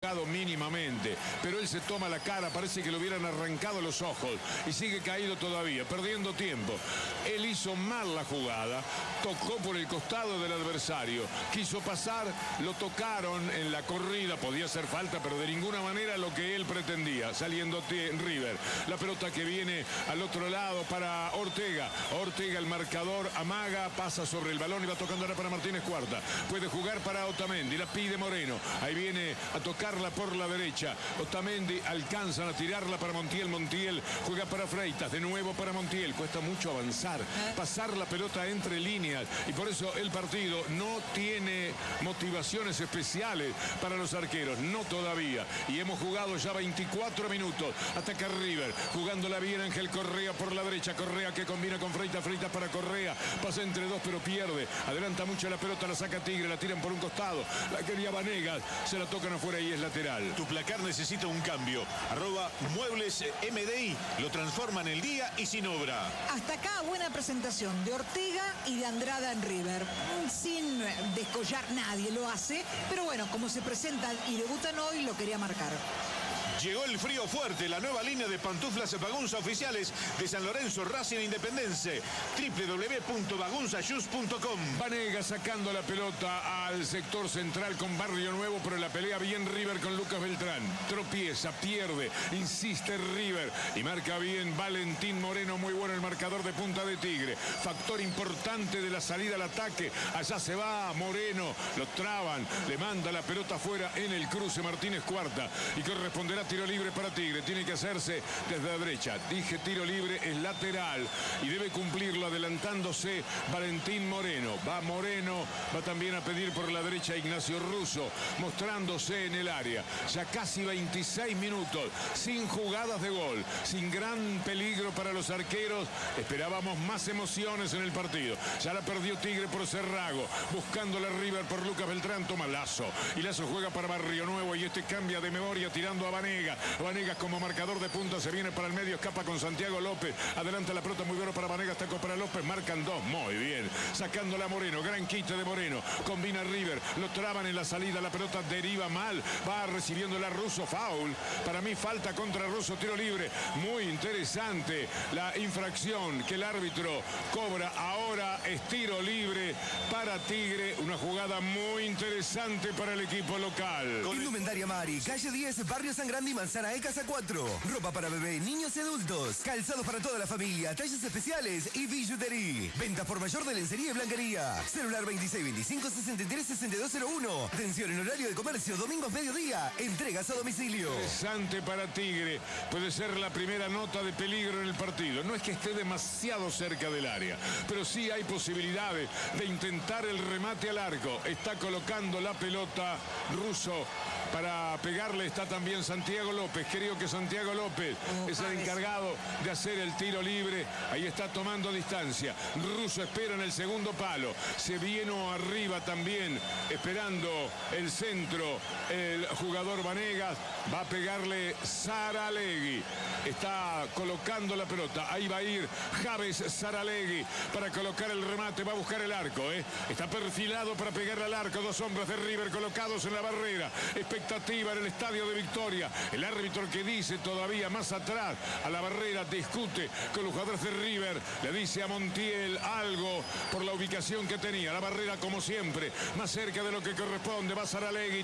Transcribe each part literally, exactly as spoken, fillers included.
tocado mínimamente, pero él se toma la cara, parece que le hubieran arrancado los ojos y sigue caído todavía, perdiendo tiempo. Él hizo mal la jugada, tocó por el costado del adversario, quiso pasar, lo tocaron en la corrida, podía hacer falta, pero de ninguna manera lo que él pretendía, saliendo River. La pelota que viene al otro lado para Ortega. Ortega, el marcador, amaga, pasa sobre el balón y va tocando ahora para Martínez Cuarta. Puede jugar para Otamendi, la pide Moreno. Ahí viene a tocarla por la derecha. Otamendi, alcanzan a tirarla para Montiel. Montiel juega para Freitas, de nuevo para Montiel. Cuesta mucho avanzar, pasar la pelota entre líneas y por eso el partido no tiene motivaciones especiales para los arqueros, no todavía. Y hemos jugado ya veinticuatro minutos. Ataca River, jugándola bien Ángel Correa por la derecha. Correa que combina con Freitas, Freitas para Correa. Pasa entre dos pero pierde. Adelanta mucho la pelota, la saca Tigre, la tiran por un costado. La quería Vanegas, se la tocan afuera y es lateral. Tu placar necesita un cambio. Arroba Muebles M D I. Lo transforma en el día y sin obra. Hasta acá buena presentación de Ortega y de Andrada en River. Sin descollar nadie lo hace, pero bueno, como se presentan y debutan hoy, lo quería marcar. Llegó el frío fuerte, la nueva línea de pantuflas Bagunza oficiales de San Lorenzo, Racing Independense. doble u doble u doble u punto bagunza shoes punto com. Vanegas sacando la pelota al sector central con Barrio Nuevo, pero la pelea bien River con Lucas Beltrán. Tropieza, pierde, insiste River y marca bien Valentín Moreno. Muy bueno el marcador de punta de Tigre. Factor importante de la salida al ataque. Allá se va Moreno, lo traban, le manda la pelota afuera en el cruce Martínez Cuarta y corresponderá tiro libre para Tigre. Tiene que hacerse desde la derecha. Dije tiro libre, es lateral y debe cumplirlo adelantándose Valentín Moreno. Va Moreno, va también a pedir por la derecha Ignacio Russo, mostrándose en el área. Ya casi veintiséis minutos, sin jugadas de gol, sin gran peligro para los arqueros. Esperábamos más emociones en el partido. Ya la perdió Tigre por Cerrago, buscándola River por Lucas Beltrán. Toma Lazo y Lazo juega para Barrio Nuevo y este cambia de memoria tirando a Vanegas. Vanegas como marcador de punta, se viene para el medio, escapa con Santiago López, adelanta la pelota muy bueno para Vanegas, taco para López, marcan dos, muy bien, sacándola Moreno, gran quite de Moreno, combina River, lo traban en la salida, la pelota deriva mal, va recibiendo la Russo, foul, para mí falta contra Russo, tiro libre, muy interesante la infracción que el árbitro cobra, ahora es tiro libre para Tigre, una jugada muy interesante para el equipo local. Indumentaria Mari, calle diez, Barrio San Grande y Manzana E, Casa cuatro. Ropa para bebé, niños y adultos. Calzados para toda la familia, talles especiales y billutería. Venta por mayor de lencería y blanquería. Celular veintiséis veinticinco sesenta y tres sesenta y dos cero uno. Atención en horario de comercio, domingos mediodía. Entregas a domicilio. Interesante para Tigre. Puede ser la primera nota de peligro en el partido. No es que esté demasiado cerca del área, pero sí hay posibilidades de intentar el remate al arco. Está colocando la pelota Russo para pegarle. Está también Santiago López. Creo que Santiago López oh, es el encargado de hacer el tiro libre. Ahí está tomando distancia. Russo espera en el segundo palo. Se viene arriba también esperando el centro el jugador Vanegas. Va a pegarle Saralegui. Está colocando la pelota. Ahí va a ir Javes Saralegui para colocar el remate. Va a buscar el arco. ¿eh? Está perfilado para pegarle al arco. Dos hombres de River colocados en la barrera. Expectativa en el estadio de Victoria. El árbitro que dice todavía más atrás a la barrera, discute con los jugadores de River. Le dice a Montiel algo por la ubicación que tenía. La barrera como siempre, más cerca de lo que corresponde. Va Saralegui,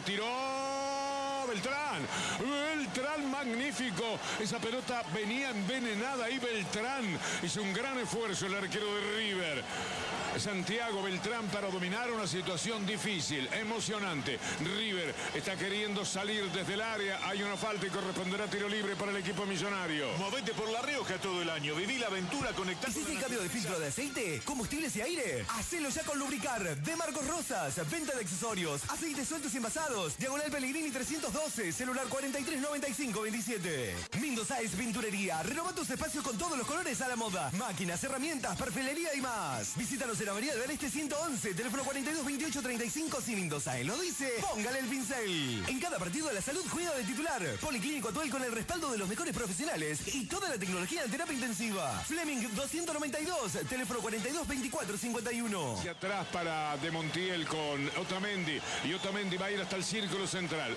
tiró Beltrán. Beltrán magnífico. Esa pelota venía envenenada y Beltrán hizo un gran esfuerzo el arquero de River. Santiago Beltrán para dominar una situación difícil, emocionante. River está queriendo salir desde el área. Hay una falta y corresponderá tiro libre para el equipo millonario. Movete por La Rioja todo el año. Viví la aventura conectada. ¿Hiciste el cambio de filtro de aceite, combustibles y aire? Hacelo ya con Lubricar de Marcos Rosas. Venta de accesorios, aceites sueltos y envasados. Diagonal Pellegrini trescientos doce, celular cuarenta y tres noventa y cinco veintisiete. Mendoza es Pinturería. Renova tus espacios con todos los colores a la moda. Máquinas, herramientas, perfilería y más. Visítanos en Avenida del Este ciento once, teléfono cuarenta y dos veintiocho treinta y cinco. Si Mendoza lo dice, póngale el pincel. En cada partido de la salud cuida del titular. Policlínico Atuel con el respaldo de los mejores profesionales y toda la tecnología en terapia intensiva. Fleming doscientos noventa y dos, teléfono cuarenta y dos veinticuatro cincuenta y uno. Hacia atrás para De Montiel con Otamendi. Y Otamendi va a ir hasta el círculo central. Ahí va el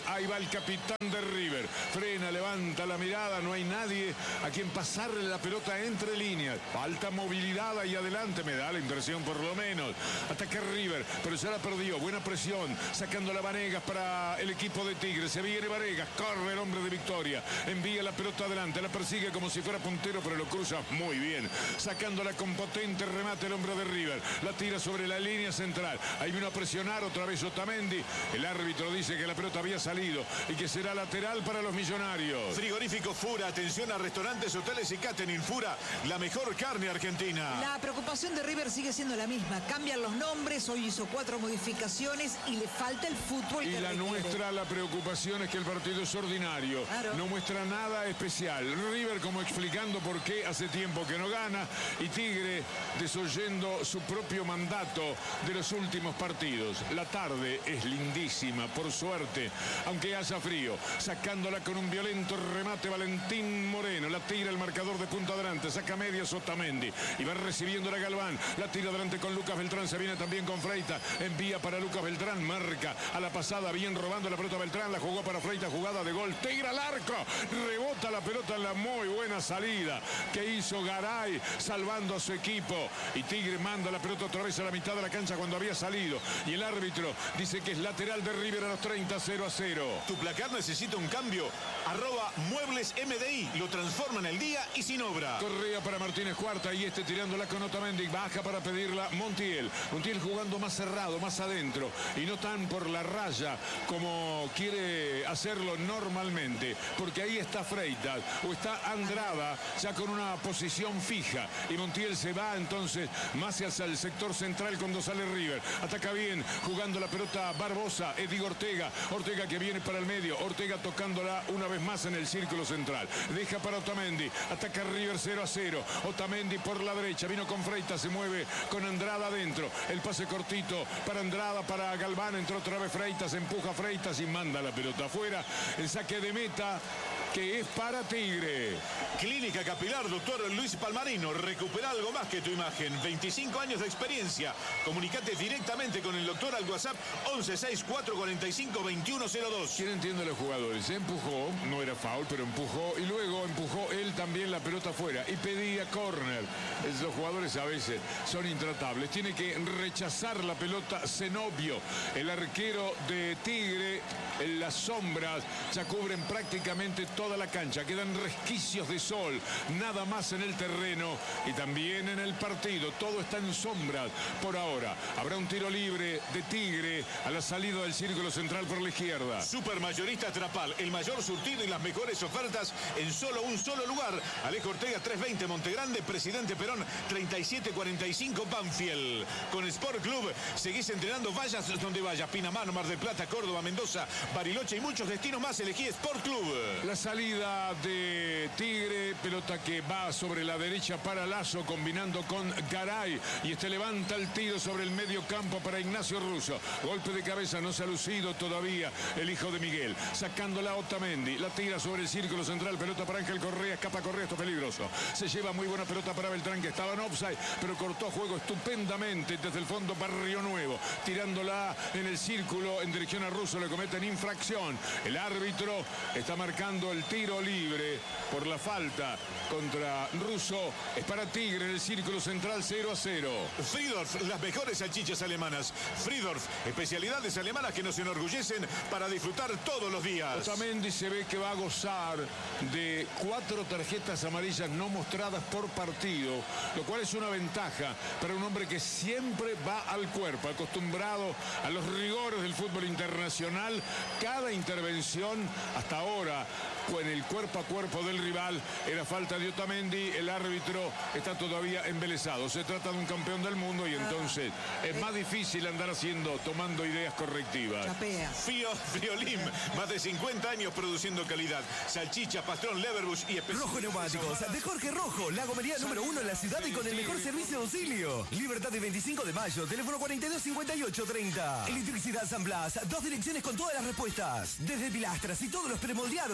el capitán de River. Frena, levanta la mirada, no hay nadie a quien pasarle la pelota entre líneas. Falta movilidad ahí adelante, me da la impresión por lo menos. Ataca River, pero ya la perdió. Buena presión, sacando la Vanegas para el equipo de Tigre. Se viene Vanegas, corre el hombre de Victoria. Envía la pelota adelante, la persigue como si fuera puntero, pero lo cruza muy bien. Sacándola con potente remate el hombre de River. La tira sobre la línea central. Ahí vino a presionar otra vez Otamendi. El árbitro dice que la pelota había salido y que será lateral para los millonarios. Frigorífico Fura, atención a restaurantes, hoteles y catering. Fura, la mejor carne argentina. La preocupación de River sigue siendo la misma. Cambian los nombres, hoy hizo cuatro modificaciones y le falta el fútbol y que la requiere. nuestra, la preocupación es que el partido es ordinario. Claro. No muestra nada especial. River como explicando por qué hace tiempo que no gana y Tigre desoyendo su propio mandato de los últimos partidos. La tarde es lindísima, por suerte, aunque haya frío. Sacándola con un violento remate Valentín Moreno. La tira el marcador de punta adelante. Saca media Otamendi. Y va recibiendo la Galván. La tira adelante con Lucas Beltrán. Se viene también con Freitas. Envía para Lucas Beltrán. Marca a la pasada. Bien robando la pelota Beltrán. La jugó para Freitas. Jugada de gol. Tigre al arco. Rebota la pelota en la muy buena salida que hizo Garay, salvando a su equipo. Y Tigre manda la pelota otra vez a la mitad de la cancha cuando había salido. Y el árbitro dice que es lateral de River a los treinta, cero a cero. Tu placar necesita un cambio. Arroba Muebles M D I. Lo transforma en el día y sin obra. Correa para Martínez Cuarta y este tirándola con Otamendi. Baja para pedirla Montiel. Montiel jugando más cerrado, más adentro. Y no tan por la raya como quiere hacerlo normalmente. Porque ahí está Freitas o está Andrada ya con una posición fija. Y Montiel se va entonces más hacia el sector central cuando sale River. Ataca bien, jugando la pelota Barbosa. Edigo Ortega. Ortega que viene para el medio. Ortega tocándola una vez más en el círculo central. Deja para Otamendi. Ataca River cero a cero. Otamendi por la derecha. Vino con Freitas. Se mueve con Andrada adentro. El pase cortito para Andrada, para Galván. Entró otra vez Freitas. Empuja Freitas y manda la pelota afuera. El saque de meta que es para Tigre. Clínica Capilar, doctor Luis Palmarino. Recupera algo más que tu imagen. veinticinco años de experiencia. Comunicate directamente con el doctor al WhatsApp once sesenta y cuatro cuarenta y cinco veintiuno cero dos. ¿Quién entiende a los jugadores? Se empujó, no era foul, pero empujó y luego empujó él también la pelota afuera y pedía córner. Los jugadores a veces son intratables. Tiene que rechazar la pelota Zenobio, el arquero de Tigre. En las sombras ya cubren prácticamente toda la cancha. Quedan resquicios de sol, nada más en el terreno y también en el partido. Todo está en sombras por ahora. Habrá un tiro libre de Tigre a la salida del círculo central por la izquierda. Supermayorista Trapal, el mayor surtido y las mejores ofertas en solo un solo lugar. Alejo Ortega trescientos veinte Montegrande, Presidente Perón treinta y siete cuarenta y cinco Banfield. Con Sport Club seguís entrenando, vayas donde vayas. Pinamar, Mar del Plata, Córdoba, Mendoza, Bariloche y muchos destinos más. Elegí Sport Club. La salida de Tigre, pelota que va sobre la derecha para Lazo, combinando con Garay. Y este levanta el tiro sobre el medio campo para Ignacio Russo. Golpe de cabeza, no se ha lucido todavía el hijo de Miguel. Sacándola Otamendi, la tira sobre el círculo central, pelota para Ángel Correa, escapa Correa, esto es peligroso. Se lleva muy buena pelota para Beltrán, que estaba en offside, pero cortó juego estupendamente desde el fondo Barrio Nuevo. Tirándola en el círculo en dirección a Russo, le cometen infracción. El árbitro está marcando el tiro libre por la falta contra Russo. Es para Tigre en el círculo central, cero a cero. Friedorf, las mejores salchichas alemanas. Friedorf, especialidades alemanas que nos enorgullecen para disfrutar todos los días. Otamendi se ve que va a gozar de cuatro tarjetas amarillas no mostradas por partido, lo cual es una ventaja para un hombre que siempre va al cuerpo, acostumbrado a los rigores del fútbol internacional. Cada intervención hasta ahora con el cuerpo a cuerpo del rival era falta de Otamendi. El árbitro está todavía embelesado. Se trata de un campeón del mundo y entonces es más difícil andar haciendo, tomando ideas correctivas. Chapea. Fío Friolim, más de cincuenta años produciendo calidad. Salchicha, pastrón, Leverbush y especial. Rojo Neumáticos, de Jorge Rojo, la gomería número uno en la ciudad y con el mejor servicio de auxilio. Libertad de veinticinco de mayo, teléfono cuarenta y dos cincuenta y ocho treinta. Electricidad San Blas, dos direcciones con todas las respuestas. Desde pilastras y todos los premoldeados, a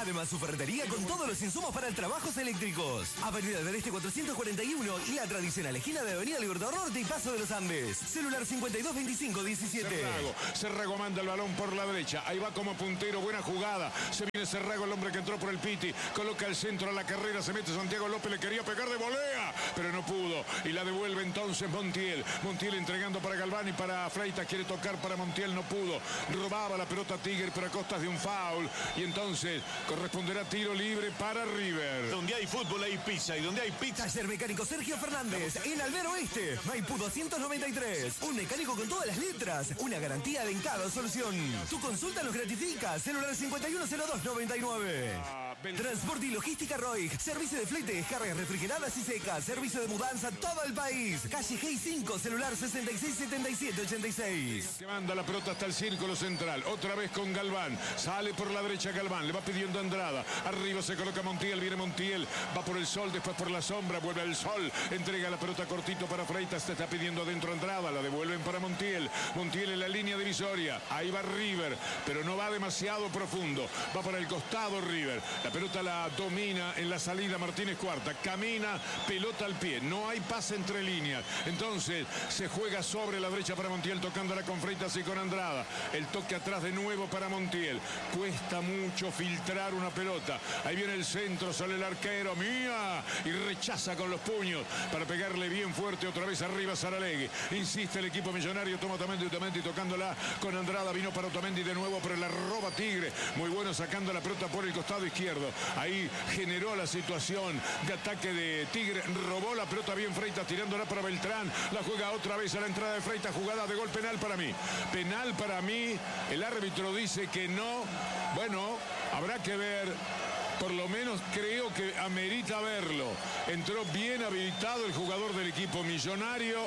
Además, su ferretería con todos los insumos para trabajos eléctricos. Avenida del Este cuatrocientos cuarenta y uno y la tradicional esquina de Avenida Libertador Norte y Paso de los Andes. Celular cincuenta y dos veinticinco diecisiete. Cerrago, Cerrago manda el balón por la derecha. Ahí va como puntero, buena jugada. Se viene Cerrago, el hombre que entró por el Piti. Coloca el centro a la carrera, se mete Santiago López, le quería pegar de volea, pero no pudo. Y la devuelve entonces Montiel. Montiel entregando para Galván y para Freitas. Quiere tocar para Montiel, no pudo. Robaba la pelota Tigre, pero a costas de un foul. Y entonces corresponderá tiro libre para River. Donde hay fútbol hay pizza, y donde hay pizza... Taller Mecánico Sergio Fernández, en Albero Oeste, Maipú doscientos noventa y tres. Un mecánico con todas las letras, una garantía de en cada solución. Tu consulta nos gratifica. Celular cincuenta y uno cero dos noventa y nueve. Transporte y Logística Roig. Servicio de flete, descargas refrigeradas y secas. Servicio de mudanza a todo el país. Calle G cinco, celular sesenta y seis setenta y siete ochenta y seis. Se manda la pelota hasta el círculo central. Otra vez con Galván. Sale por la derecha Galván. Le va pidiendo Andrada. Arriba se coloca Montiel. Viene Montiel. Va por el sol, después por la sombra. Vuelve al sol. Entrega la pelota cortito para Freitas. Se está pidiendo adentro Andrada. La devuelven para Montiel. Montiel en la línea divisoria. Ahí va River. Pero no va demasiado profundo. Va para el costado River. La pelota la domina en la salida Martínez Cuarta. Camina. Pelota al pie. No hay pase entre líneas. Entonces se juega sobre la derecha para Montiel. Tocándola con Freitas y con Andrada. El toque atrás de nuevo para Montiel. Cuesta mucho filtrar una pelota. Ahí viene el centro. Sale el arquero. Mía. Y rechaza con los puños para pegarle bien fuerte otra vez arriba Saralegui. Insiste el equipo millonario. Toma Otamendi, Otamendi tocándola con Andrada. Vino para Otamendi de nuevo, pero la roba Tigre. Muy bueno sacando la pelota por el costado izquierdo. Ahí generó la situación de ataque de Tigre. Robó la pelota bien Freitas tirándola para Beltrán. La juega otra vez a la entrada de Freitas. Jugada de gol penal para mí. Penal para mí. El árbitro dice que no. Bueno, habrá que ver. Por lo menos creo que amerita verlo. Entró bien habilitado el jugador del equipo millonario.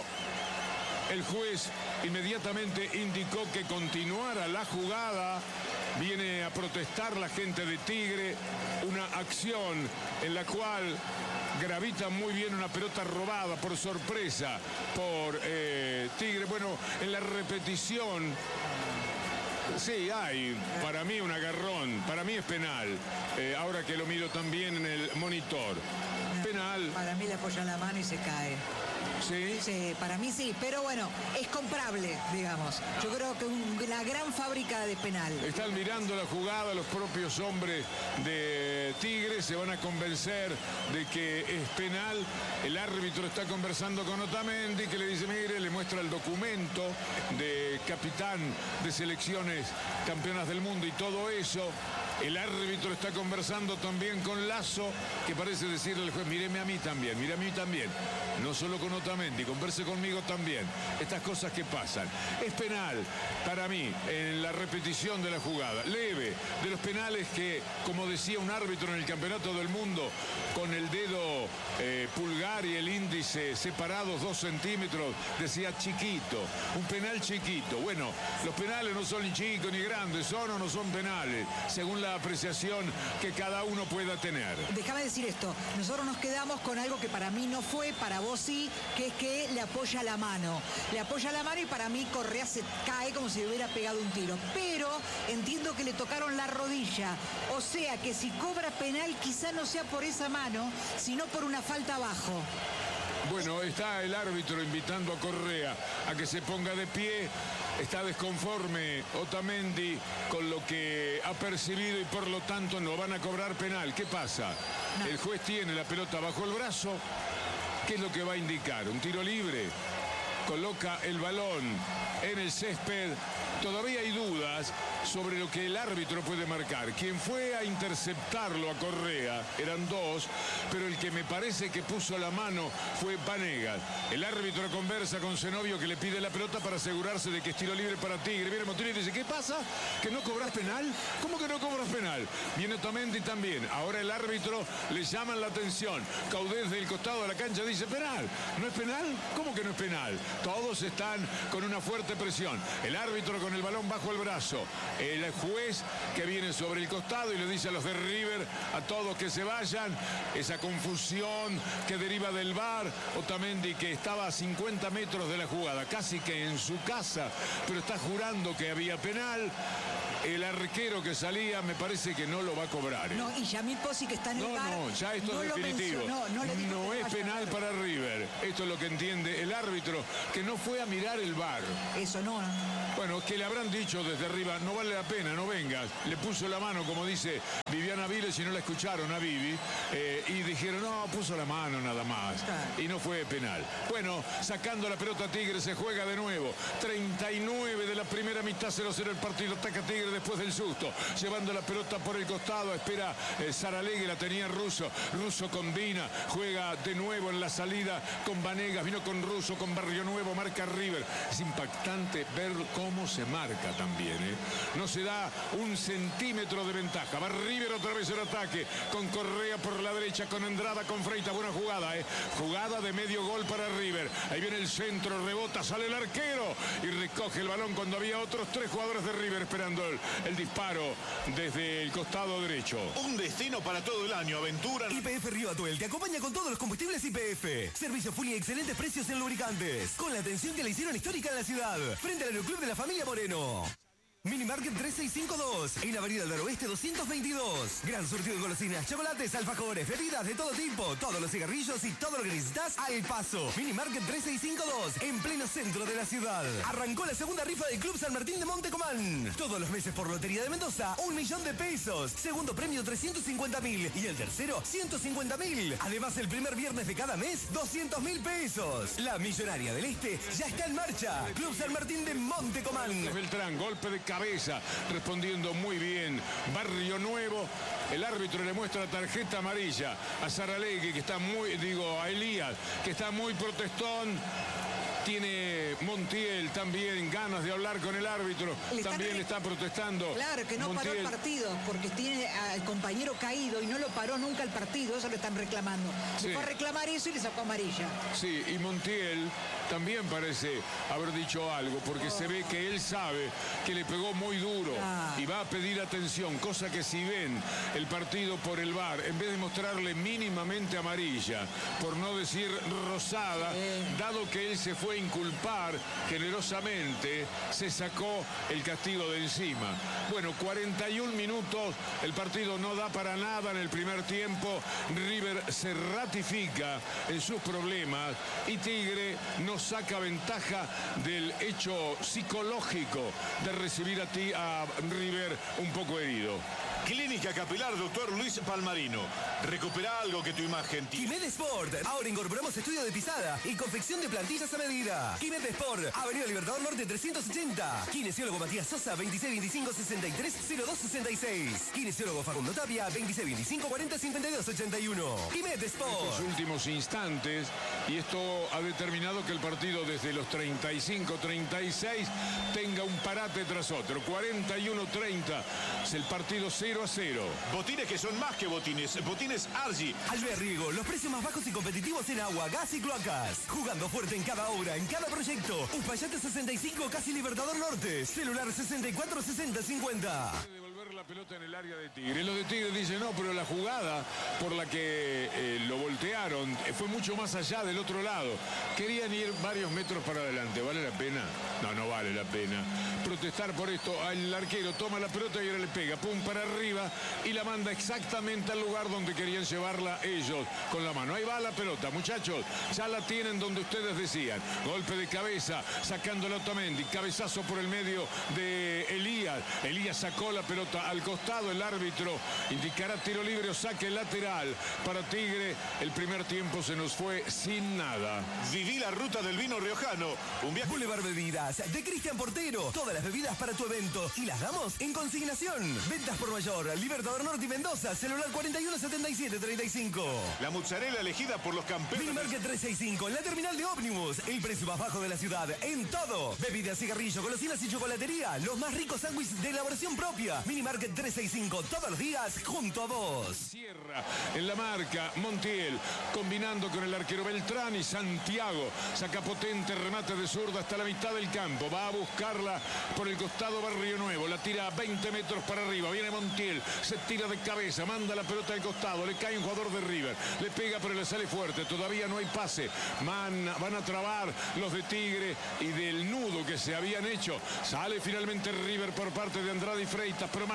El juez inmediatamente indicó que continuara la jugada. Viene a protestar la gente de Tigre. Una acción en la cual gravita muy bien una pelota robada por sorpresa por eh, Tigre. Bueno, en la repetición... Sí, hay para mí un agarrón, para mí es penal, eh, ahora que lo miro también en el monitor. Penal. Para mí le apoya la mano y se cae. ¿Sí? Sí, para mí sí, pero bueno, es comprable, digamos. Yo creo que un, la gran fábrica de penal. Están mirando la jugada los propios hombres de Tigre, se van a convencer de que es penal. El árbitro está conversando con Otamendi, que le dice, mire, le muestra el documento de capitán de selecciones campeonas del mundo y todo eso. El árbitro está conversando también con Lazo, que parece decirle al juez, míreme a mí también, mire a mí también. No solo con Otamendi, converse conmigo también. Estas cosas que pasan. Es penal para mí en la repetición de la jugada. Leve, de los penales que, como decía un árbitro en el Campeonato del Mundo, con el dedo eh, pulgar y el índice separados dos centímetros, decía chiquito. Un penal chiquito. Bueno, los penales no son ni chicos ni grandes, son o no son penales, según la apreciación que cada uno pueda tener. Déjame decir esto, nosotros nos quedamos con algo que para mí no fue, para vos sí, que es que le apoya la mano. Le apoya la mano y para mí Correa se cae como si le hubiera pegado un tiro. Pero entiendo que le tocaron la rodilla. O sea que si cobra penal quizá no sea por esa mano, sino por una falta abajo. Bueno, está el árbitro invitando a Correa a que se ponga de pie. Está desconforme Otamendi con lo que ha percibido y por lo tanto no van a cobrar penal. ¿Qué pasa? No. El juez tiene la pelota bajo el brazo. ¿Qué es lo que va a indicar? ¿Un tiro libre? Coloca el balón en el césped. Todavía hay dudas sobre lo que el árbitro puede marcar. Quien fue a interceptarlo a Correa, eran dos, pero el que me parece que puso la mano fue Vanegas. El árbitro conversa con Zenobio, que le pide la pelota para asegurarse de que es tiro libre para Tigre. Viene Montiel y dice, ¿qué pasa? ¿Que no cobras penal? ¿Cómo que no cobras penal? Viene Otamendi también. Ahora el árbitro le llama la atención. Caudés del costado de la cancha dice, penal. ¿No es penal? ¿Cómo que no es penal? Todos están con una fuerte presión. El árbitro con el balón bajo el brazo. El juez que viene sobre el costado y le dice a los de River, a todos que se vayan. Esa confusión que deriva del V A R. Otamendi, que estaba a cincuenta metros de la jugada, casi que en su casa, pero está jurando que había penal. El arquero que salía, me parece parece que no lo va a cobrar. ¿eh? No, y Yamil Pozzi, que está en el No, bar, no, ya esto no es lo definitivo. mencionó, no, le dijo No que es vaya penal a- para River. Esto es lo que entiende el árbitro, que no fue a mirar el bar. Eso no. Bueno, que le habrán dicho desde arriba, no vale la pena, no vengas. Le puso la mano, como dice Viviana Viles, y no la escucharon a Vivi. Eh, y dijeron, no, puso la mano nada más. Claro. Y no fue penal. Bueno, sacando la pelota Tigre, se juega de nuevo. treinta y nueve de la primera mitad, cero cero el partido. Ataca Tigre después del susto. Llevando la pelota por el costado, espera eh, Saralegui, la tenía Russo. Russo combina, juega de nuevo en la salida con Vanegas. Vino con Russo, con Barrio Nuevo, marca River. Es impactante ver cómo se marca también. ¿eh? No se da un centímetro de ventaja. Va River otra vez el ataque. Con Correa por la derecha, con Andrada, con Freitas. Buena jugada, ¿eh? Jugada de medio gol para River. Ahí viene el centro, rebota, sale el arquero y recoge el balón cuando había otros tres jugadores de River esperando el, el disparo desde el costado derecho. Un destino para todo el año, aventura. Y P F Río Atuel te acompaña con todos los combustibles Y P F. Servicio full y excelentes precios en lubricantes. Con la atención que le hicieron histórica en la ciudad. Frente al Aeroclub de la Familia Moreno. Minimarket tres seis cinco dos, en Avenida del Oeste doscientos veintidós. Gran surtido de golosinas, chocolates, alfajores, bebidas de todo tipo, todos los cigarrillos y todo lo que necesitas al paso. Minimarket tres seis cinco dos, en pleno centro de la ciudad. Arrancó la segunda rifa del Club San Martín de Montecomán. Todos los meses por Lotería de Mendoza, un millón de pesos. Segundo premio trescientos cincuenta mil y el tercero ciento cincuenta mil. Además, el primer viernes de cada mes, doscientos mil pesos. La Millonaria del Este ya está en marcha. Club San Martín de Montecomán. Beltrán, golpe de cabeza, respondiendo muy bien. Barrio Nuevo, el árbitro le muestra tarjeta amarilla a Saralegui, que está muy, digo, a Elías, que está muy protestón. Tiene Montiel también ganas de hablar con el árbitro. Le están También re- está protestando. Claro, que no paró Montiel. el partido porque tiene al compañero caído y no lo paró nunca el partido. Eso lo están reclamando. Sí. Se fue a reclamar eso y le sacó amarilla. Sí, y Montiel también parece haber dicho algo, porque se ve que él sabe que le pegó muy duro Ah. y va a pedir atención, cosa que si ven el partido por el V A R, en vez de mostrarle mínimamente amarilla, por no decir rosada, dado que él se fue a inculpar generosamente, se sacó el castigo de encima. Bueno, cuarenta y un minutos, el partido no da para nada en el primer tiempo, River se ratifica en sus problemas y Tigre no saca ventaja del hecho psicológico de recibir a ti a River un poco herido. Clínica Capilar, doctor Luis Palmarino. Recupera algo que tu imagen tiene. Quimet Sport. Ahora incorporamos estudio de pisada y confección de plantillas a medida. Quimet Sport. Avenida Libertador Norte trescientos ochenta. Kinesiólogo Matías Sosa, veintiséis veinticinco sesenta y tres cero dos sesenta y seis. Kinesiólogo Facundo Tapia, veintiséis veinticinco cuarenta cincuenta y dos ochenta y uno. Quimet Estos Sport. últimos instantes, y esto ha determinado que el partido desde los treinta y cinco treinta y seis tenga un parate tras otro. cuarenta y uno treinta es el partido cero a cero. Botines que son más que botines. Botines Argi. Alvear Riego, los precios más bajos y competitivos en agua, gas y cloacas. Jugando fuerte en cada obra, en cada proyecto. Uspallate sesenta y cinco, casi Libertador Norte. Celular sesenta y cuatro sesenta cincuenta. Devolver la pelota en el área de Tigre. Los de Tigre dicen, no, pero la jugada por la que eh, lo voltearon eh, fue mucho más allá del otro lado. Querían ir varios metros para adelante. ¿Vale la pena? No, no vale la pena. Protestar por esto. El arquero toma la pelota y ahora le pega. Pum, para arriba y la manda exactamente al lugar donde querían llevarla ellos con la mano. Ahí va la pelota, muchachos. Ya la tienen donde ustedes decían. Golpe de cabeza, sacándole a Otamendi. Cabezazo por el medio de Elías. Elías sacó la pelota al costado. El árbitro indicará tiro libre o saque lateral para Tigre. El primer tiempo se nos fue sin nada. Viví la ruta del vino riojano. Un viaje. Boulevard Bebidas, de Cristian Portero. Todas las bebidas para tu evento y las damos en consignación. Ventas por mayor, Libertador Norte y Mendoza, celular cuarenta y uno setenta y siete treinta y cinco. La mozzarella elegida por los campeones. Minimarket trescientos sesenta y cinco, en la terminal de ómnibus. El precio más bajo de la ciudad, en todo. Bebidas, cigarrillo, golosinas y chocolatería. Los más ricos sándwiches de elaboración propia. Minimarket trescientos sesenta y cinco, todos los días, junto a vos. Cierra en la marca Montiel, combinando con el arquero Beltrán y Santiago. Saca potente remate de zurda hasta la mitad del campo. Va a buscarla por el costado Barrio Nuevo. La tira a veinte metros para arriba. Viene Montiel, se tira de cabeza, manda la pelota al costado. Le cae un jugador de River. Le pega pero le sale fuerte. Todavía no hay pase. Man, van a trabar los de Tigre y del nudo que se habían hecho. Sale finalmente River por parte de Andrade y Freitas, pero marca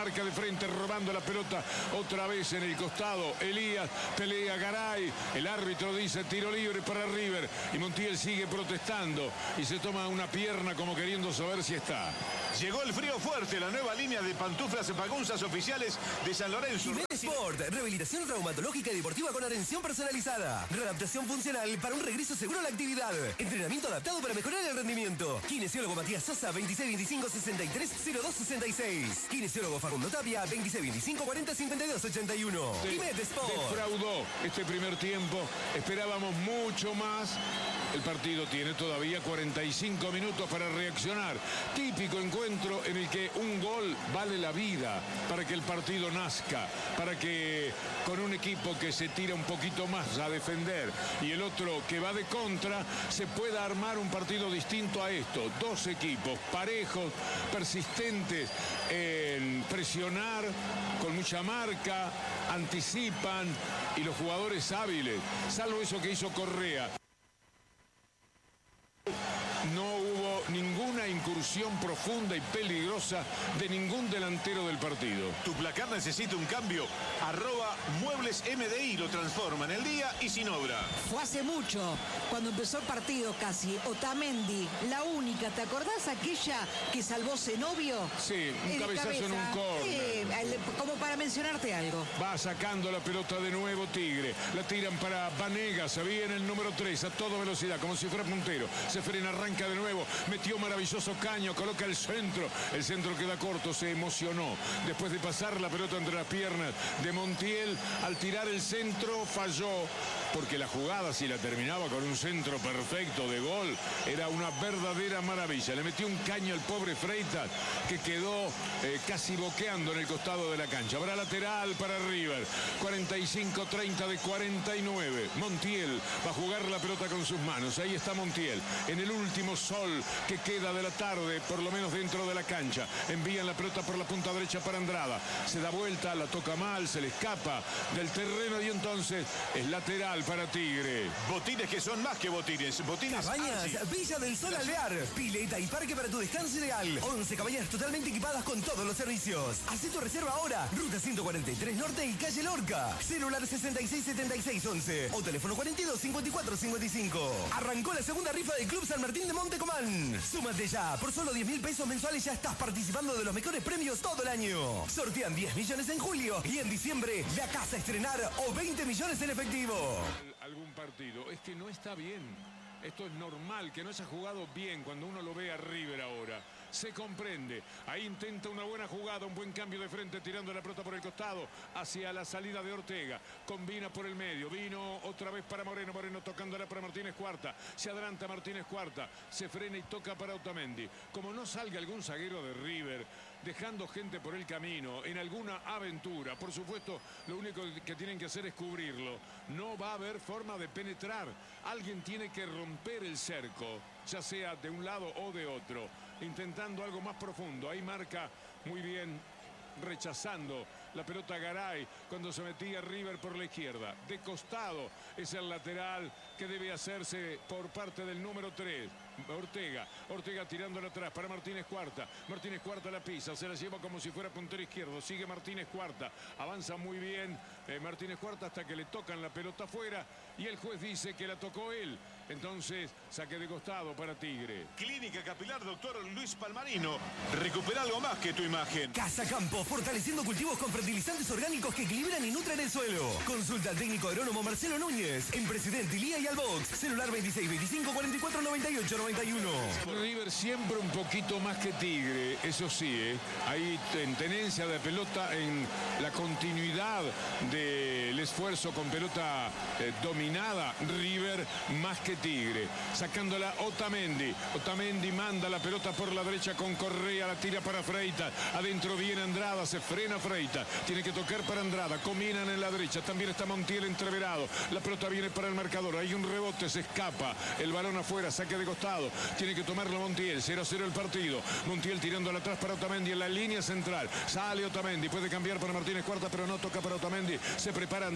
marca de frente, robando la pelota otra vez en el costado. Elías, pelea Garay. El árbitro dice tiro libre para River. Y Montiel sigue protestando y se toma una pierna como queriendo saber si está. Llegó el frío fuerte, la nueva línea de pantuflas pagunzas oficiales de San Lorenzo. Sport, rehabilitación traumatológica y deportiva con atención personalizada. Readaptación funcional para un regreso seguro a la actividad. Entrenamiento adaptado para mejorar el rendimiento. Kinesiólogo Matías Sosa, veintiséis veinticinco sesenta y tres cero dos sesenta y seis. Kinesiólogo Facundo Tapia, veintiséis veinticinco cuarenta cincuenta y dos ochenta y uno. De, Imed Sport. Defraudó este primer tiempo. Esperábamos mucho más. El partido tiene todavía cuarenta y cinco minutos para reaccionar. Típico encuentro en el que un gol vale la vida para que el partido nazca, para que con un equipo que se tira un poquito más a defender y el otro que va de contra, se pueda armar un partido distinto a esto. Dos equipos parejos, persistentes en presionar, con mucha marca, anticipan y los jugadores hábiles, salvo eso que hizo Correa. No hubo ninguna incursión profunda y peligrosa de ningún delantero del partido. Tu placar necesita un cambio. Arroba Muebles M D I lo transforma en el día y sin obra. Fue hace mucho, cuando empezó el partido casi. Otamendi, la única. ¿Te acordás aquella que salvó Zenobio? Sí, un El cabezazo cabeza. en un córner. Sí, como para mencionarte algo. Va sacando la pelota de nuevo Tigre. La tiran para Vanegas. Se viene el número tres a toda velocidad, como si fuera puntero. Se frena, arranca de nuevo. Metió maravilloso Caño. Coloca el centro. El centro queda corto. Se emocionó. Después de pasar la pelota entre las piernas de Montiel, al tirar el centro falló. Porque la jugada, si la terminaba con un centro perfecto de gol, era una verdadera maravilla. Le metió un caño al pobre Freitas, que quedó eh, casi boqueando en el costado de la cancha. Habrá lateral para River. cuarenta y cinco treinta de cuarenta y nueve. Montiel va a jugar la pelota con sus manos. Ahí está Montiel. En el último sol que queda de la tarde, por lo menos dentro de la cancha. Envían la pelota por la punta derecha para Andrada. Se da vuelta, la toca mal, se le escapa del terreno y entonces es lateral para Tigre. Botines que son más que botines. Botines Cabañas Ansi. Villa del Sol Alvear. Pileta y parque para tu descanso ideal. once cabañas totalmente equipadas con todos los servicios. Haz tu reserva ahora. Ruta ciento cuarenta y tres Norte y calle Lorca. Celular sesenta y seis setenta y seis once o teléfono cuarenta y dos cincuenta y cuatro cincuenta y cinco. Arrancó la segunda rifa del Club San Martín de Montecomán. Súmate ya. Por solo diez mil pesos mensuales ya estás participando de los mejores premios todo el año. Sortean diez millones en julio y en diciembre la casa a estrenar o veinte millones en efectivo. Algún partido. Es que no está bien. Esto es normal, que no haya jugado bien cuando uno lo ve a River ahora. Se comprende. Ahí intenta una buena jugada, un buen cambio de frente, tirando la pelota por el costado hacia la salida de Ortega. Combina por el medio. Vino otra vez para Moreno. Moreno tocándola para Martínez Cuarta. Se adelanta Martínez Cuarta. Se frena y toca para Otamendi. Como no salga algún zaguero de River, dejando gente por el camino, en alguna aventura, por supuesto, lo único que tienen que hacer es cubrirlo. No va a haber forma de penetrar. Alguien tiene que romper el cerco, ya sea de un lado o de otro, intentando algo más profundo. Ahí marca muy bien, rechazando la pelota Garay cuando se metía River por la izquierda. De costado es el lateral que debe hacerse por parte del número tres. Ortega, Ortega tirándole atrás para Martínez Cuarta. Martínez Cuarta la pisa, se la lleva como si fuera puntero izquierdo. Sigue Martínez Cuarta, avanza muy bien eh, Martínez Cuarta hasta que le tocan la pelota afuera y el juez dice que la tocó él. Entonces, saque de costado para Tigre. Clínica Capilar Doctor Luis Palmarino. Recupera algo más que tu imagen. Casa Campo, fortaleciendo cultivos con fertilizantes orgánicos que equilibran y nutren el suelo. Consulta al técnico agrónomo Marcelo Núñez en Presidente Ilía y Albox. Celular veintiséis veinticinco cuarenta y cuatro noventa y ocho noventa y uno. River siempre un poquito más que Tigre, eso sí, ¿eh? Hay en tenencia de pelota, en la continuidad del esfuerzo con pelota eh, dominada. River más que Tigre, sacándola Otamendi. Otamendi manda la pelota por la derecha con Correa, la tira para Freitas. Adentro viene Andrada, se frena Freitas. Tiene que tocar para Andrada, combinan en la derecha. También está Montiel entreverado. La pelota viene para el marcador. Hay un rebote, se escapa. El balón afuera, saque de costado. Tiene que tomarlo Montiel. cero a cero el partido. Montiel tirándola atrás para Otamendi en la línea central. Sale Otamendi, puede cambiar para Martínez Cuarta, pero no toca para Otamendi. Se prepara Andrada.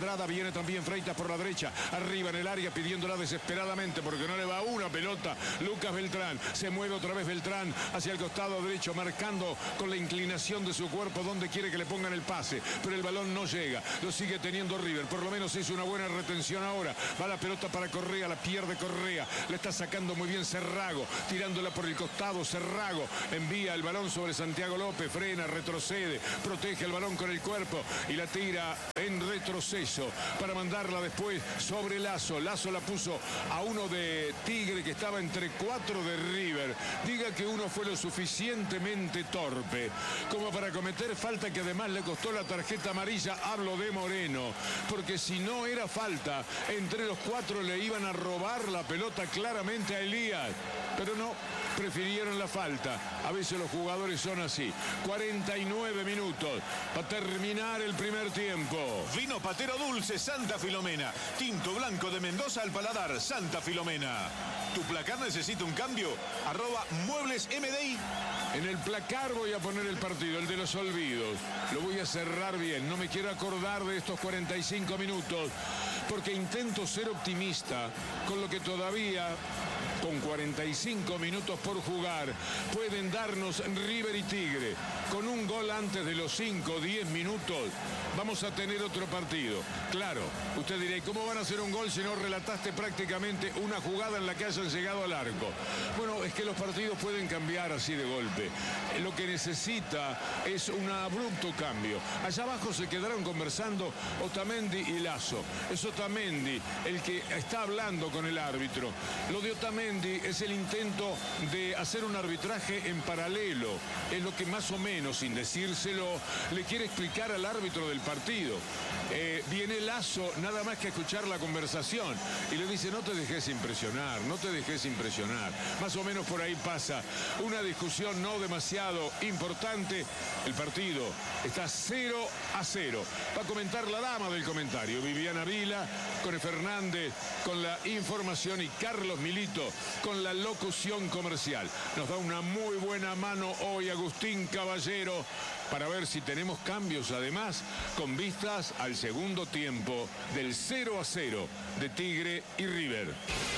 Andrada, viene también Freitas por la derecha, arriba en el área pidiéndola desesperadamente porque no le va una pelota. Lucas Beltrán, se mueve otra vez Beltrán hacia el costado derecho, marcando con la inclinación de su cuerpo donde quiere que le pongan el pase, pero el balón no llega, lo sigue teniendo River, por lo menos hizo una buena retención ahora, va la pelota para Correa, la pierde Correa, le está sacando muy bien Cerrago, tirándola por el costado, Cerrago envía el balón sobre Santiago López, frena, retrocede, protege el balón con el cuerpo y la tira en retroceso para mandarla después sobre Lazo. Lazo la puso a uno de Tigre que estaba entre cuatro de River. Diga que uno fue lo suficientemente torpe como para cometer falta que además le costó la tarjeta amarilla. Hablo de Moreno, porque si no era falta, entre los cuatro le iban a robar la pelota claramente a Elías, pero no, prefirieron la falta. A veces los jugadores son así. cuarenta y nueve minutos para terminar el primer tiempo. Vino Patero Dulce Santa Filomena. Tinto blanco de Mendoza al paladar Santa Filomena. ¿Tu placar necesita un cambio? Arroba Muebles M D I. En el placar voy a poner el partido, el de los olvidos. Lo voy a cerrar bien. No me quiero acordar de estos cuarenta y cinco minutos porque intento ser optimista con lo que todavía, con cuarenta y cinco minutos por jugar, pueden darnos River y Tigre. Con un gol antes de los cinco o diez minutos vamos a tener otro partido. Claro, usted dirá, ¿cómo van a hacer un gol si no relataste prácticamente una jugada en la que hayan llegado al arco? Bueno, es que los partidos pueden cambiar así de golpe. Lo que necesita es un abrupto cambio. Allá abajo se quedaron conversando Otamendi y Lazo. Es Otamendi el que está hablando con el árbitro. Lo de Otamendi es el intento de hacer un arbitraje en paralelo. Es lo que más o menos, sin decírselo, le quiere explicar al árbitro del partido. Eh, viene Lazo nada más que a escuchar la conversación y le dice: no te dejes impresionar, no te dejes impresionar. Más o menos por ahí pasa una discusión no demasiado importante. El partido está cero a cero. Va a comentar la dama del comentario, Viviana Vila, con Fernández, con la información, y Carlos Milito con la locución comercial. Nos da una muy buena mano hoy Agustín Caballero para ver si tenemos cambios, además, con vistas al segundo tiempo del cero a cero de Tigre y River.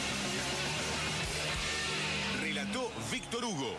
Relató Víctor Hugo.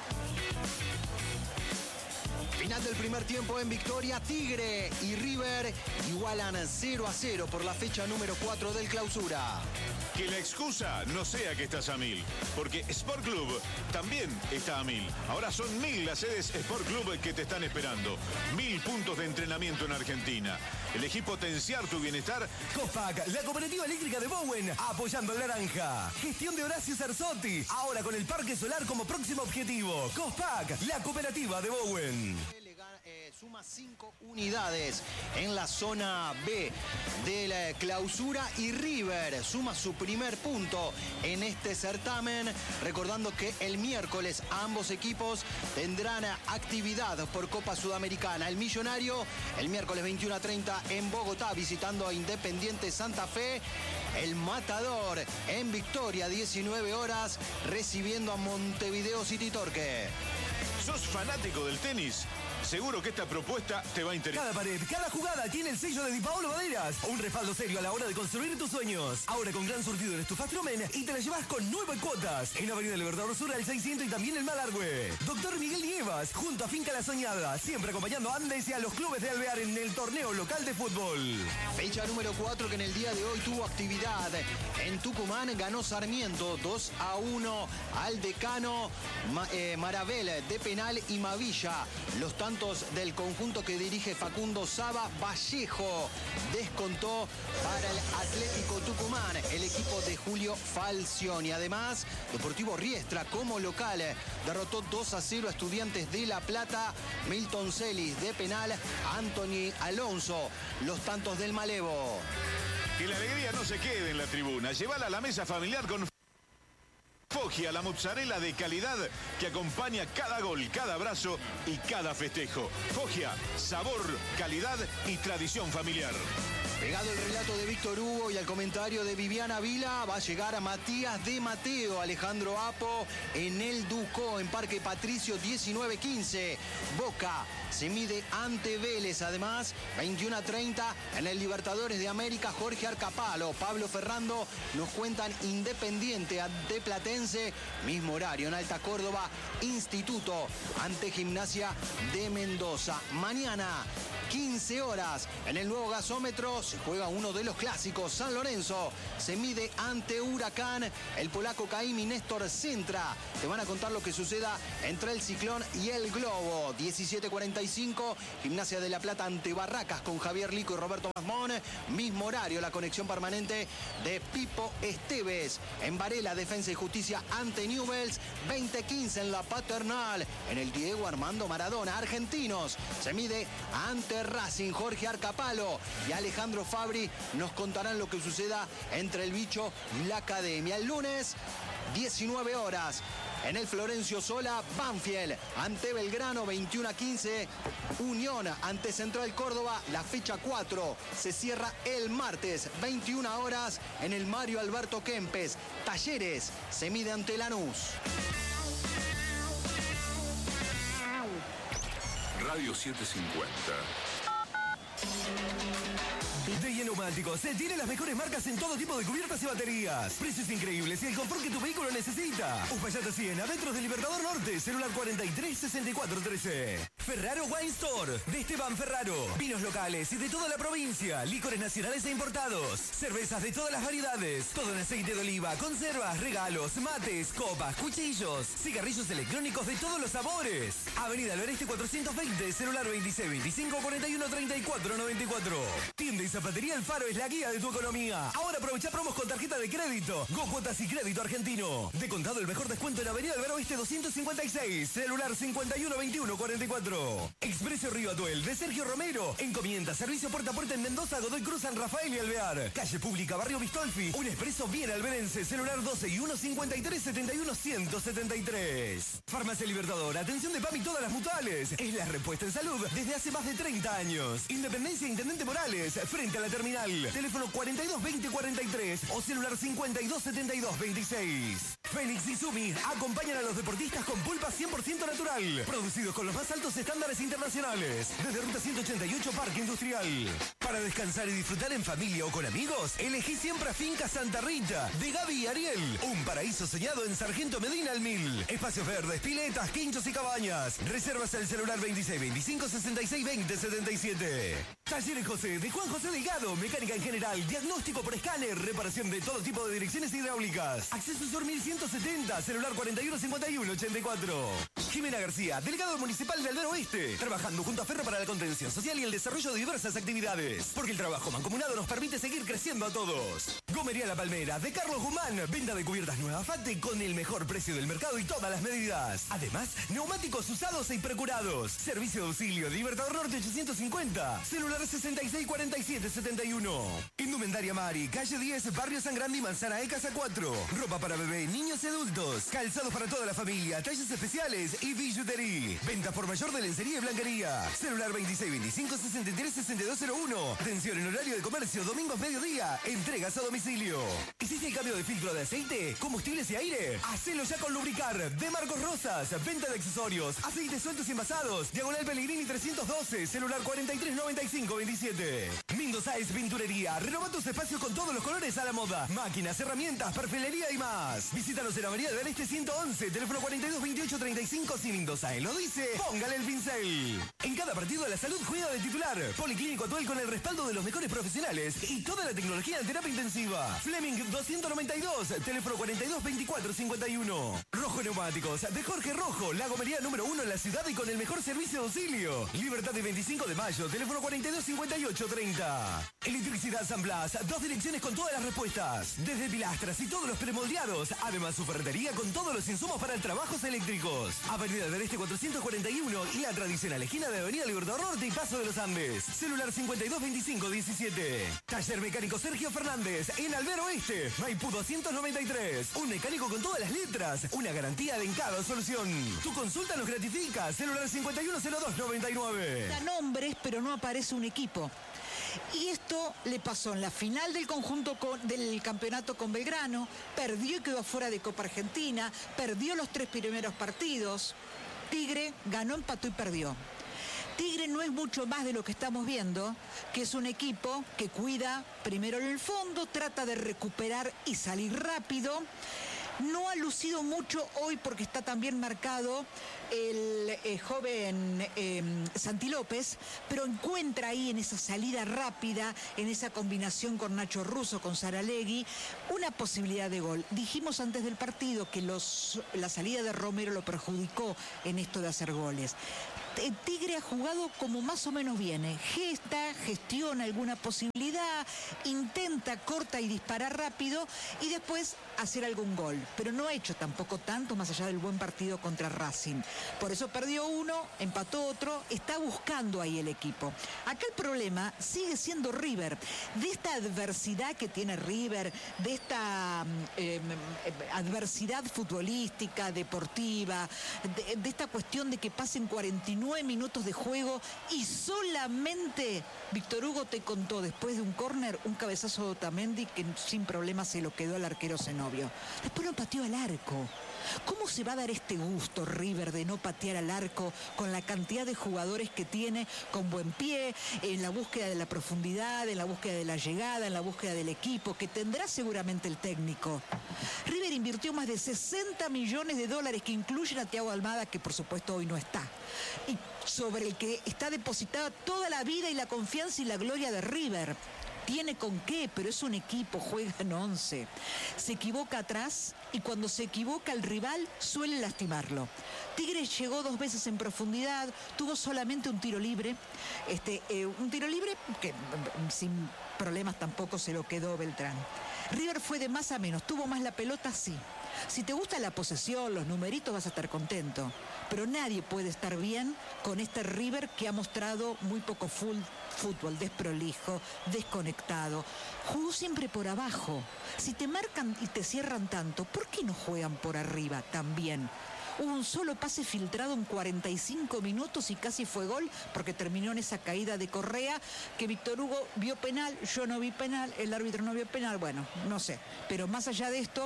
Final del primer tiempo en victoria, Tigre y River igualan cero a cero por la fecha número cuatro del clausura. Que la excusa no sea que estás a mil, porque Sport Club también está a mil. Ahora son mil las sedes Sport Club que te están esperando. Mil puntos de entrenamiento en Argentina. Elegí potenciar tu bienestar. Cospac, la cooperativa eléctrica de Bowen, apoyando al naranja. Gestión de Horacio Cerzotti, ahora con el parque solar como próximo objetivo. Cospac, la cooperativa de Bowen. Eh, suma cinco unidades en la zona B de la clausura y River suma su primer punto en este certamen, recordando que el miércoles ambos equipos tendrán actividad por Copa Sudamericana. El Millonario el miércoles veintiuno a treinta en Bogotá visitando a Independiente Santa Fe. El Matador en Victoria diecinueve horas recibiendo a Montevideo City Torque. ¿Sos fanático del tenis? Seguro que esta propuesta te va a interesar. Cada pared, cada jugada tiene el sello de Di Paolo Maderas. Un respaldo serio a la hora de construir tus sueños. Ahora con gran surtido en Estufastromen y te la llevas con nueve cuotas. En Avenida Libertador Sur al seiscientos y también en Malargüe. Doctor Miguel Nievas, junto a Finca La Soñada. Siempre acompañando a Andes y a los clubes de Alvear en el torneo local de fútbol. Fecha número cuatro que en el día de hoy tuvo actividad. En Tucumán ganó Sarmiento dos a uno al Decano, Ma eh, Marabel de penal y Mavilla. Los tantos del conjunto que dirige Facundo Saba. Vallejo descontó para el Atlético Tucumán, el equipo de Julio Falcioni. Además, Deportivo Riestra como local derrotó dos a cero a Estudiantes de La Plata. Milton Celis de penal, Anthony Alonso. Los tantos del Malevo. Que la alegría no se quede en la tribuna. Llévala a la mesa familiar con Foggia, la mozzarella de calidad que acompaña cada gol, cada abrazo y cada festejo. Foggia, sabor, calidad y tradición familiar. Pegado el relato de Víctor Hugo y al comentario de Viviana Vila, va a llegar a Matías de Mateo, Alejandro Apo en el Ducó, en Parque Patricio diecinueve quince. Boca se mide ante Vélez, además veintiuno a treinta en el Libertadores de América, Jorge Arcapalo, Pablo Ferrando nos cuentan Independiente ante Platense, mismo horario en Alta Córdoba, Instituto ante Gimnasia de Mendoza. Mañana quince horas en el nuevo gasómetro se juega uno de los clásicos. San Lorenzo se mide ante Huracán, el polaco Caim y Néstor Centra te van a contar lo que suceda entre el Ciclón y el Globo. diecisiete cuarenta y cinco, Gimnasia de La Plata ante Barracas con Javier Lico y Roberto Masmón, mismo horario, la conexión permanente de Pipo Esteves. En Varela, Defensa y Justicia ante Newell's, veinte quince en la Paternal, en el Diego Armando Maradona. Argentinos se mide ante Racing, Jorge Arcapalo y Alejandro Fabri nos contarán lo que suceda entre el Bicho y la Academia. El lunes, diecinueve horas, en el Florencio Sola, Banfield ante Belgrano, veintiuno a quince. Unión ante Central Córdoba, la fecha cuatro se cierra el martes, veintiuna horas, en el Mario Alberto Kempes. Talleres se mide ante Lanús. Radio setecientos cincuenta. D I E Neumáticos se tiene las mejores marcas en todo tipo de cubiertas y baterías. Precios increíbles y el confort que tu vehículo necesita. Uspallata cien, adentro del Libertador Norte, celular cuarenta y tres sesenta y cuatro trece. Ferraro Wine Store, de Esteban Ferraro. Vinos locales y de toda la provincia. Licores nacionales e importados. Cervezas de todas las variedades. Todo en aceite de oliva, conservas, regalos, mates, copas, cuchillos. Cigarrillos electrónicos de todos los sabores. Avenida Loreste cuatrocientos veinte, celular veintiséis veinticinco cuarenta y uno treinta y cuatro noventa y cuatro. Tienda y zapatería El Faro es la guía de tu economía. Ahora aprovecha promos con tarjeta de crédito. Go Cuotas y Crédito Argentino. De contado el mejor descuento en Avenida Alvar Oeste doscientos cincuenta y seis. Celular cincuenta y uno veintiuno cuarenta y cuatro. Expreso Río Atuel de Sergio Romero. Encomienda, servicio puerta a puerta en Mendoza, Godoy Cruz, San Rafael y Alvear. Calle Pública, Barrio Bistolfi. Un expreso bien alberense. Celular doce y uno cincuenta y tres setenta y uno ciento setenta y tres. Farmacia Libertador. Atención de P A M y todas las mutuales. Es la respuesta en salud desde hace más de treinta años. Independencia Intendente Morales. Frente a la terminal. Teléfono cuarenta y dos veinte cuarenta y tres o celular cincuenta y dos setenta y dos veintiséis. Fénix y Sumi acompañan a los deportistas con pulpa cien por ciento natural. Producidos con los más altos estándares internacionales. Desde Ruta ciento ochenta y ocho Parque Industrial. Para descansar y disfrutar en familia o con amigos, elegí siempre a Finca Santa Rita de Gaby y Ariel. Un paraíso soñado en Sargento Medina al Mil. Espacios verdes, piletas, quinchos y cabañas. Reservas al celular veintiséis veinticinco sesenta y seis veinte setenta y siete. Talleres José de Juan José Delgado. Mecánica en general, diagnóstico por escáner, reparación de todo tipo de direcciones hidráulicas. Acceso Sur mil ciento setenta, celular cuarenta y uno cincuenta y uno ochenta y cuatro. Jimena García, delegado municipal de Alvear Oeste, trabajando junto a Ferro para la contención social y el desarrollo de diversas actividades. Porque el trabajo mancomunado nos permite seguir creciendo a todos. Gomería La Palmera, de Carlos Guzmán, venta de cubiertas Nueva Fate con el mejor precio del mercado y todas las medidas. Además, neumáticos usados e procurados. Servicio de auxilio, Libertador Norte ochocientos cincuenta, celular sesenta y seis cuarenta y siete setenta y uno. Indumentaria Mari, calle diez, Barrio San Grande y Manzana E, Casa cuatro. Ropa para bebé, niños y adultos. Calzados para toda la familia, talles especiales y billutería. Venta por mayor de lencería y blanquería. Celular veintiséis veinticinco sesenta y tres sesenta y dos cero uno. Atención en horario de comercio, domingos mediodía. Entregas a domicilio. ¿Hiciste el cambio de filtro de aceite, combustibles y aire? Hacelo ya con Lubricar de Marcos Rosas. Venta de accesorios, aceites sueltos y envasados. Diagonal Pellegrini trescientos doce, celular cuarenta y tres noventa y cinco veintisiete. Mendoza es Pinturería. Renova tus espacios con todos los colores a la moda. Máquinas, herramientas, perfilería y más. Visítanos en Avenida del Este ciento once, teléfono cuarenta y dos veintiocho treinta y cinco. Si Mendoza él lo dice, póngale el pincel. En cada partido la salud juega de titular. Policlínico Atuel con el respaldo de los mejores profesionales y toda la tecnología en terapia intensiva. Fleming doscientos noventa y dos, teléfono cuarenta y dos veinticuatro cincuenta y uno. Rojo Neumáticos, de Jorge Rojo, la gomería número uno en la ciudad y con el mejor servicio de auxilio. Libertad de veinticinco de mayo, teléfono cuarenta y dos cincuenta y ocho treinta. Electricidad San Blas, dos direcciones con todas las respuestas. Desde pilastras y todos los premoldeados. Además, su ferretería con todos los insumos para trabajos eléctricos. Avenida del Este cuatrocientos cuarenta y uno y la tradicional esquina de Avenida Libertador Norte y Paso de los Andes. Celular cincuenta y dos veinticinco diecisiete. Taller Mecánico Sergio Fernández, en Alvear Oeste, Maipú doscientos noventa y tres. Un mecánico con todas las letras. Una garantía de en cada solución. Tu consulta nos gratifica. Celular cincuenta y uno cero dos noventa y nueve. Da nombres, pero no aparece un equipo. Y esto le pasó en la final del conjunto con, del campeonato con Belgrano, perdió y quedó afuera de Copa Argentina, perdió los tres primeros partidos. Tigre ganó, empató y perdió. Tigre no es mucho más de lo que estamos viendo, que es un equipo que cuida primero en el fondo, trata de recuperar y salir rápido. No ha lucido mucho hoy porque está también marcado el eh, joven eh, Santi López, pero encuentra ahí en esa salida rápida, en esa combinación con Nacho Russo, con Saralegui, una posibilidad de gol. Dijimos antes del partido que los, la salida de Romero lo perjudicó en esto de hacer goles. El Tigre ha jugado como más o menos viene, gesta, gestiona alguna posibilidad, intenta, corta y dispara rápido y después hacer algún gol, pero no ha hecho tampoco tanto más allá del buen partido contra Racing. Por eso perdió uno, empató otro, está buscando ahí el equipo. Acá el problema sigue siendo River, de esta adversidad que tiene River, de esta eh, adversidad futbolística, deportiva, de, de esta cuestión de que pasen cuarenta y nueve minutos de juego y solamente Víctor Hugo te contó después de un córner un cabezazo de Otamendi que sin problema se lo quedó al arquero Zenobio. Después lo pateó al arco. ¿Cómo se va a dar este gusto River de no patear al arco con la cantidad de jugadores que tiene, con buen pie, en la búsqueda de la profundidad, en la búsqueda de la llegada, en la búsqueda del equipo, que tendrá seguramente el técnico? River invirtió más de sesenta millones de dólares que incluyen a Thiago Almada, que por supuesto hoy no está, y sobre el que está depositada toda la vida y la confianza y la gloria de River. Tiene con qué, pero es un equipo, juega en once. Se equivoca atrás y cuando se equivoca el rival suele lastimarlo. Tigres llegó dos veces en profundidad, tuvo solamente un tiro libre. Este, eh, un tiro libre que sin problemas tampoco se lo quedó Beltrán. River fue de más a menos, tuvo más la pelota, sí. Si te gusta la posesión, los numeritos, vas a estar contento. Pero nadie puede estar bien con este River que ha mostrado muy poco full fútbol, desprolijo, desconectado. Jugó siempre por abajo. Si te marcan y te cierran tanto, ¿por qué no juegan por arriba también? Hubo un solo pase filtrado en cuarenta y cinco minutos y casi fue gol porque terminó en esa caída de Correa que Víctor Hugo vio penal, yo no vi penal, el árbitro no vio penal, bueno, no sé. Pero más allá de esto,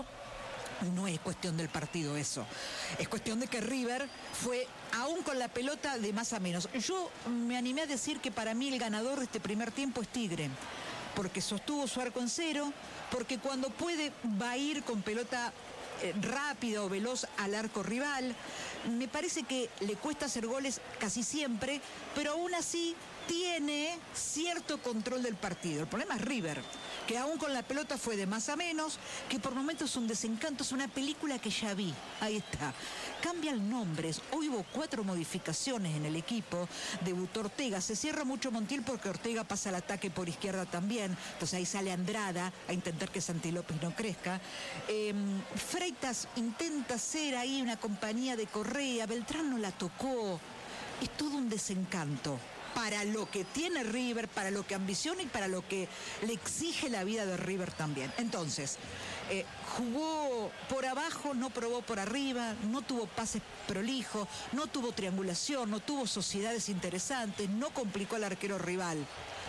no es cuestión del partido eso. Es cuestión de que River fue, aún con la pelota, de más a menos. Yo me animé a decir que para mí el ganador de este primer tiempo es Tigre, porque sostuvo su arco en cero, porque cuando puede va a ir con pelota eh, rápida o veloz al arco rival. Me parece que le cuesta hacer goles casi siempre, pero aún así tiene cierto control del partido. El problema es River, que aún con la pelota fue de más a menos, que por momentos es un desencanto, es una película que ya vi, ahí está. Cambian nombres, hoy hubo cuatro modificaciones en el equipo, debutó Ortega, se cierra mucho Montiel porque Ortega pasa al ataque por izquierda también, entonces ahí sale Andrada a intentar que Santi López no crezca. Eh, Freitas intenta hacer ahí una compañía de Correa, Beltrán no la tocó, es todo un desencanto para lo que tiene River, para lo que ambiciona y para lo que le exige la vida de River también. Entonces, eh, jugó por abajo, no probó por arriba, no tuvo pases prolijos, no tuvo triangulación, no tuvo sociedades interesantes, no complicó al arquero rival.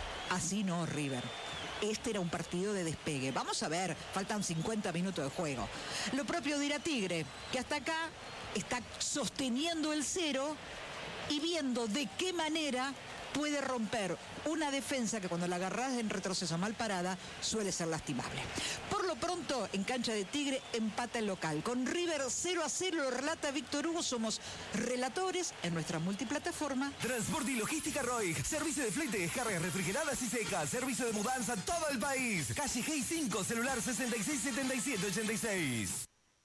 Así no, River. Este era un partido de despegue. Vamos a ver, faltan cincuenta minutos de juego. Lo propio dirá Tigre, que hasta acá está sosteniendo el cero y viendo de qué manera puede romper una defensa que cuando la agarrás en retroceso mal parada suele ser lastimable. Por lo pronto, en cancha de Tigre, empata el local. Con River cero a cero, lo relata Víctor Hugo. Somos relatores en nuestra multiplataforma. Transporte y logística Roig. Servicio de flete, descargas refrigeradas y secas. Servicio de mudanza en todo el país. Calle G cinco, celular sesenta y seis setenta y siete ochenta y seis.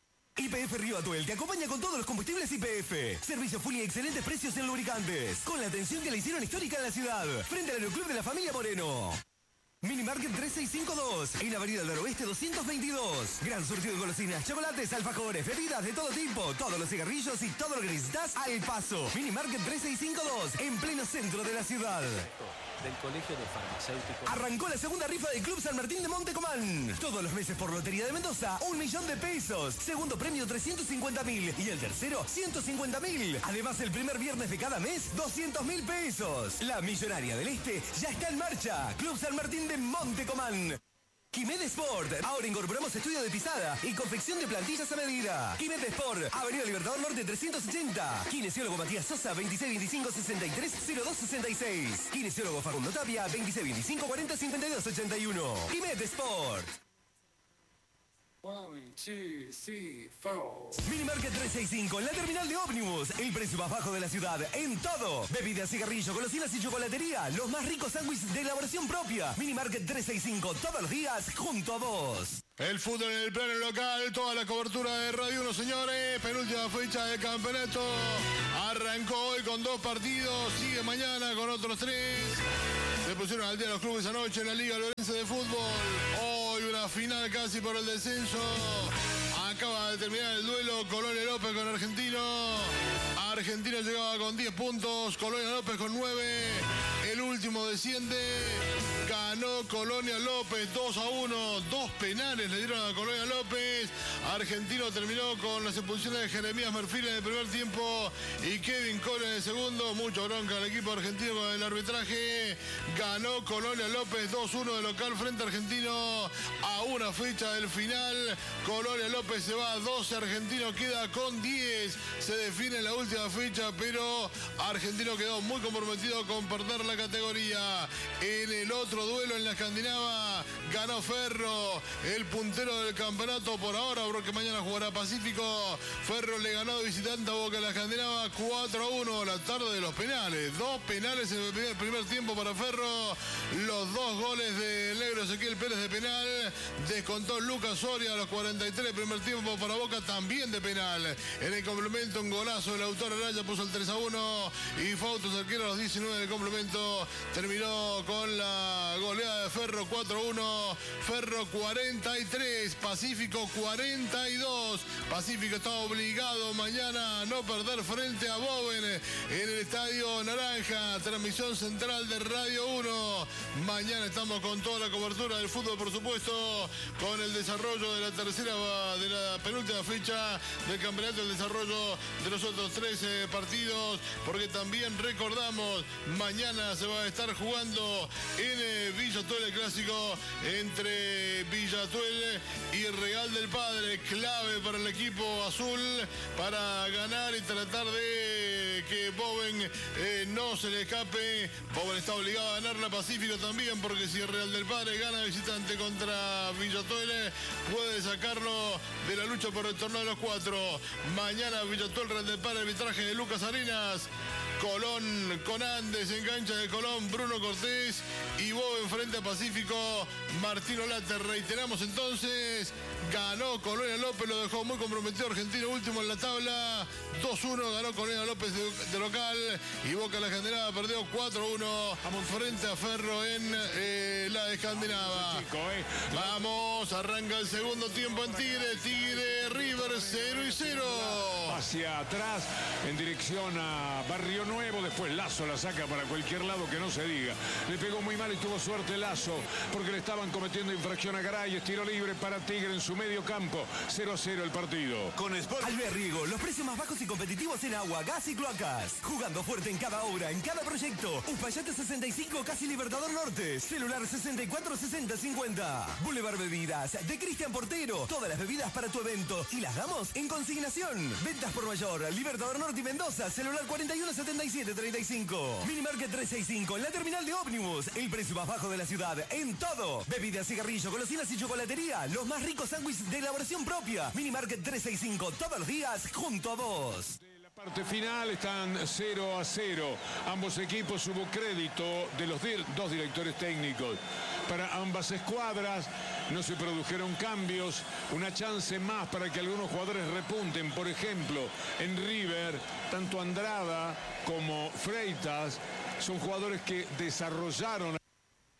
Y P F Río Atuel te acompaña con todos los combustibles Y P F. Servicio full y excelentes precios en lubricantes. Con la atención que le hicieron histórica en la ciudad. Frente al Aeroclub de la familia Moreno. Mínimo Minimarket tres seis cinco dos, en Avenida del Oeste doscientos veintidós. Gran surtido de golosinas, chocolates, alfajores, bebidas de todo tipo, todos los cigarrillos y todo lo que necesitas al paso. Minimarket tres seis cinco dos, en pleno centro de la ciudad. Del Colegio de Farmacéuticos. Arrancó la segunda rifa del Club San Martín de Montecomán. Todos los meses por Lotería de Mendoza, un millón de pesos. Segundo premio trescientos cincuenta mil y el tercero ciento cincuenta mil. Además, el primer viernes de cada mes, doscientos mil pesos. La Millonaria del Este ya está en marcha. Club San Martín de Montecomán. Quimed Sport. Ahora incorporamos estudio de pisada y confección de plantillas a medida. Quimed Sport. Avenida Libertador Norte trescientos ochenta. Kinesiólogo Matías Sosa, veintiséis veinticinco sesenta y tres cero dos sesenta y seis. Kinesiólogo Facundo Tapia, veintiséis veinticinco cuarenta cincuenta y dos ochenta y uno. Quimed Sport. One, two, three, four. Minimarket trescientos sesenta y cinco, en la terminal de ómnibus. El precio más bajo de la ciudad, en todo. Bebidas, cigarrillo, golosinas y chocolatería. Los más ricos sándwiches de elaboración propia. Minimarket trescientos sesenta y cinco, todos los días, junto a vos. El fútbol en el plano local, toda la cobertura de Radio uno, señores. Penúltima fecha del campeonato. Arrancó hoy con dos partidos, sigue mañana con otros tres. Se pusieron al día los clubes anoche en la Liga Lorense de Fútbol. Hoy una final casi por el descenso. Acaba de terminar el duelo Colonia López con Argentino. Argentino llegaba con diez puntos, Colonia López con nueve. El último desciende. Ganó Colonia López dos a uno. Dos penales le dieron a Colonia López. Argentino terminó con las expulsiones de Jeremías Merfil en el primer tiempo y Kevin Cole en el segundo. Mucho bronca al equipo argentino con el arbitraje. Ganó Colonia López dos uno de local frente a Argentino a una fecha del final. Colonia López se va a doce, Argentino queda con diez. Se define la última fecha, pero Argentino quedó muy comprometido con perder la categoría. En el otro duelo en la Escandinava ganó Ferro, el puntero del campeonato por ahora, porque mañana jugará Pacífico. Ferro le ganó de visitante a Boca en la Escandinava cuatro a uno, la tarde de los penales. Dos penales en el primer, primer tiempo para Ferro. Los dos goles del negro Ezequiel Pérez de penal. Descontó Lucas Soria a los cuarenta y tres, primer tiempo para Boca también de penal. En el complemento un golazo, el autor Araya puso el tres a uno y Fausto Cerquero a los diecinueve del complemento terminó con la goleada de Ferro cuatro a uno. Ferro cuarenta y tres, Pacífico cuarenta y dos. Pacífico está obligado mañana a no perder frente a Bowen en el Estadio Naranja. Transmisión central de Radio uno. Mañana estamos con toda la cobertura del fútbol, por supuesto, con el desarrollo de la tercera, de la penúltima fecha del campeonato, el desarrollo de los otros trece partidos, porque también recordamos, mañana se va a estar jugando en Villa Tuele el clásico entre Villa Tuele y Real del Padre, clave para el equipo azul para ganar y tratar de que Bowen eh, no se le escape. Bowen está obligado a ganar la Pacífico también, porque si el Real del Padre gana visitante contra Villa Tuele, puede sacarlo de la lucha por el torneo de los cuatro. Mañana Villa Tuele, Real del Padre, arbitraje de Lucas Arenas. Colón con Andes en cancha de Colón, Bruno Cortés y Bowen frente a Pacífico, Martín Olate. Reiteramos entonces, ganó Colonia López, lo dejó muy comprometido Argentino, último en la tabla, dos uno, ganó Colonia López de, de local y Boca la Escandinava perdió cuatro uno frente a Ferro en eh, la Escandinava. Vamos, arranca el segundo tiempo en Tigre, Tigre River cero y cero. Hacia atrás, en dirección a Barrio Nuevo, después Lazo la saca para cualquier lado que no se diga. Le pegó muy mal y tuvo suerte Lazo, porque le estaban cometiendo infracción a Garay. Es tiro libre para Tigre en su medio campo. cero a cero el partido. Con Sport Alberrigo, los precios más bajos y competitivos en agua, gas y cloacas. Jugando fuerte en cada obra, en cada proyecto. Uspallate sesenta y cinco, casi Libertador Norte. Celular sesenta y cuatro sesenta cincuenta. Boulevard Bebidas, de Cristian Portero. Todas las bebidas para tu evento y las damos en consignación. Ventas por mayor, Libertador Norte y Mendoza. Celular cuarenta y uno setenta y siete treinta y cinco. Minimarket trescientos sesenta y cinco, en la terminal de ómnibus. El precio más bajo de la ciudad, en todo. Bebidas, cigarrillo, golosinas y chocolatería. Los más ricos sándwiches de elaboración propia. Minimarket trescientos sesenta y cinco, todos los días, junto a vos. Parte final están cero a cero. Ambos equipos, hubo crédito de los dos directores técnicos. Para ambas escuadras no se produjeron cambios. Una chance más para que algunos jugadores repunten. Por ejemplo, en River, tanto Andrada como Freitas son jugadores que desarrollaron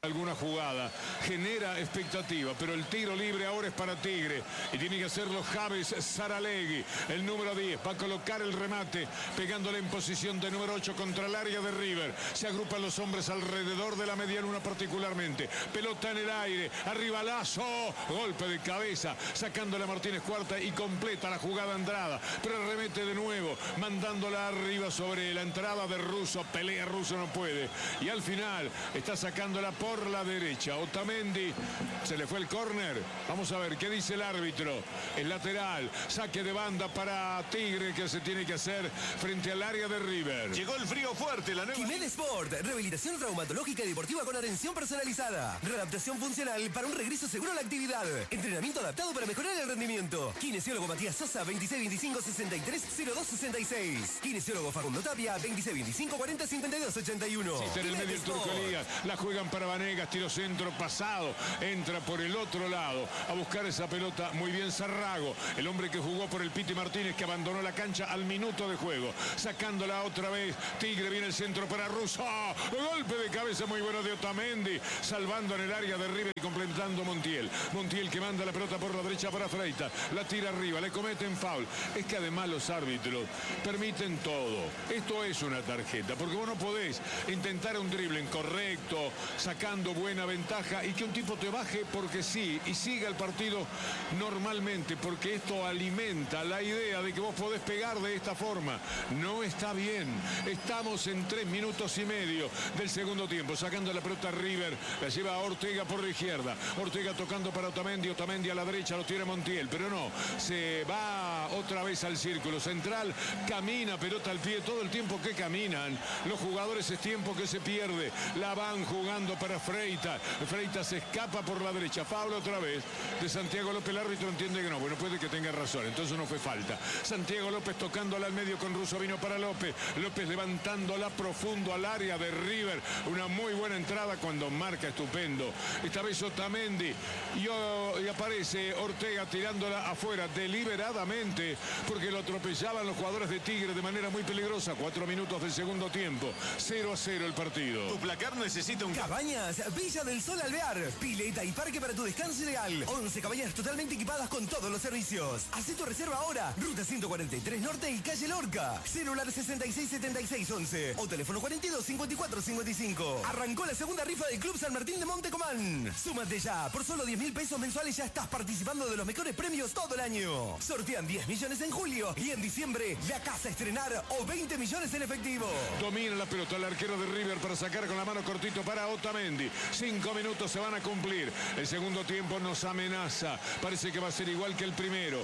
alguna jugada, genera expectativa, pero el tiro libre ahora es para Tigre y tiene que hacerlo Javes Saralegui, el número diez, va a colocar el remate pegándole en posición de número ocho contra el área de River. Se agrupan los hombres alrededor de la media luna particularmente, pelota en el aire, arriba Lazo, golpe de cabeza, sacándole a Martínez Cuarta y completa la jugada Andrada, pero remete de nuevo, mandándola arriba sobre la entrada de Russo, pelea Russo, no puede, y al final está sacándola por por la derecha. Otamendi, se le fue el córner. Vamos a ver qué dice el árbitro. El lateral, saque de banda para Tigre que se tiene que hacer frente al área de River. Llegó el frío fuerte, la nueva... Jiménez Sport, rehabilitación traumatológica y deportiva con atención personalizada. Readaptación funcional para un regreso seguro a la actividad. Entrenamiento adaptado para mejorar el rendimiento. Kinesiólogo Matías Sosa, veintiséis veinticinco sesenta y tres cero dos sesenta y seis. Kinesiólogo Facundo Tapia, veintiséis veinticinco cuarenta cincuenta y dos ochenta y uno. Sí, en el medio el Turco Elías, la juegan para Vanegas, tiro centro pasado, entra por el otro lado a buscar esa pelota, muy bien Zarrago, el hombre que jugó por el Piti Martínez, que abandonó la cancha al minuto de juego, sacándola otra vez, Tigre, viene el centro para Russo, golpe de cabeza muy bueno de Otamendi, salvando en el área de River y complementando Montiel, Montiel que manda la pelota por la derecha para Freitas, la tira arriba, le cometen foul. Es que además los árbitros permiten todo, esto es una tarjeta, porque vos no podés intentar un drible incorrecto, sacando buena ventaja y que un tipo te baje porque sí y siga el partido normalmente, porque esto alimenta la idea de que vos podés pegar de esta forma. No está bien. Estamos en tres minutos y medio del segundo tiempo, sacando la pelota River, la lleva a Ortega por la izquierda, Ortega tocando para Otamendi, Otamendi a la derecha, lo tiene Montiel, pero no, se va otra vez al círculo central, camina, pelota al pie, todo el tiempo que caminan los jugadores es tiempo que se pierde, la van jugando para Freitas, Freitas se escapa por la derecha, foul otra vez de Santiago López, el árbitro entiende que no, bueno, puede que tenga razón, entonces no fue falta. Santiago López tocándola al medio con Russo, vino para López, López levantándola profundo al área de River, una muy buena entrada cuando marca estupendo, esta vez Otamendi y, oh, y aparece Ortega tirándola afuera deliberadamente porque lo atropellaban los jugadores de Tigre de manera muy peligrosa. Cuatro minutos del segundo tiempo, cero a cero el partido. Tu placar necesita un... Cabañas Villa del Sol Alvear, pileta y parque para tu descanso ideal. once cabañas totalmente equipadas con todos los servicios. Haz tu reserva ahora. Ruta ciento cuarenta y tres Norte y calle Lorca. Celular sesenta y seis setenta y seis once o teléfono cuarenta y dos cincuenta y cuatro cincuenta y cinco. Arrancó la segunda rifa del Club San Martín de Montecomán. Súmate ya. Por solo diez mil pesos mensuales ya estás participando de los mejores premios todo el año. Sortean diez millones en julio y en diciembre la casa a estrenar o veinte millones en efectivo. Domina la pelota el arquero de River para sacar con la mano cortito para Otamendi. Cinco minutos se van a cumplir. El segundo tiempo nos amenaza. Parece que va a ser igual que el primero.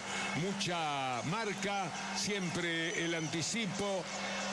Mucha marca, siempre el anticipo,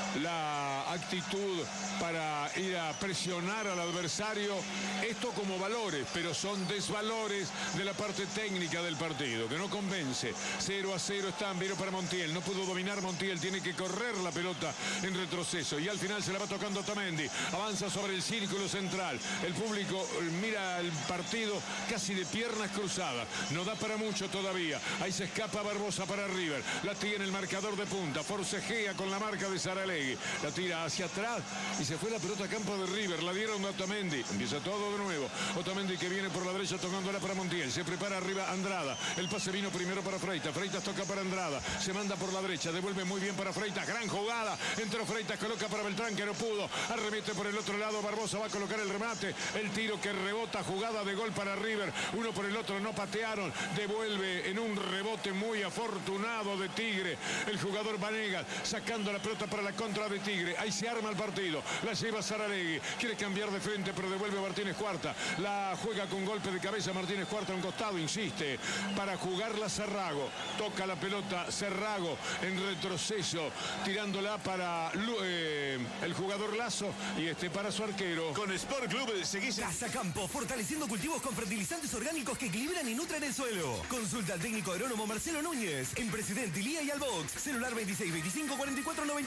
la actitud para ir a presionar al adversario. Esto como valores, pero son desvalores de la parte técnica del partido, que no convence. cero a cero están, vino para Montiel. No pudo dominar Montiel, tiene que correr la pelota en retroceso. Y al final se la va tocando Otamendi. Avanza sobre el círculo central. El público mira el partido casi de piernas cruzadas. No da para mucho todavía. Ahí se escapa Barbosa para River. La tiene el marcador de punta. Forcejea con la marca de Saralegui. La tira hacia atrás y se fue la pelota a campo de River. La dieron a Otamendi. Empieza todo de nuevo. Otamendi que viene por la derecha tocándola para Montiel. Se prepara arriba Andrada. El pase vino primero para Freitas. Freitas toca para Andrada. Se manda por la derecha. Devuelve muy bien para Freitas. Gran jugada. Entró Freitas. Coloca para Beltrán que no pudo. Arremete por el otro lado. Barbosa va a colocar el remate. El tiro que rebota. Jugada de gol para River. Uno por el otro. No patearon. Devuelve en un rebote muy afortunado de Tigre. El jugador Vanegas sacando la pelota para la contra de Tigre. Ahí se arma el partido. La lleva Saralegui. Quiere cambiar de frente, pero devuelve Martínez Cuarta. La juega con golpe de cabeza Martínez Cuarta a un costado. Insiste para jugarla Zarrago. Toca la pelota Zarrago en retroceso. Tirándola para eh, el jugador Lazo. Y este para su arquero. Con Sport Club seguís en... Casa Campo, fortaleciendo cultivos con fertilizantes orgánicos que equilibran y nutren el suelo. Consulta al técnico agrónomo Marcelo Núñez en Presidente Ilía y Albox. Celular veintiséis veinticinco cuarenta y cuatro noventa y ocho noventa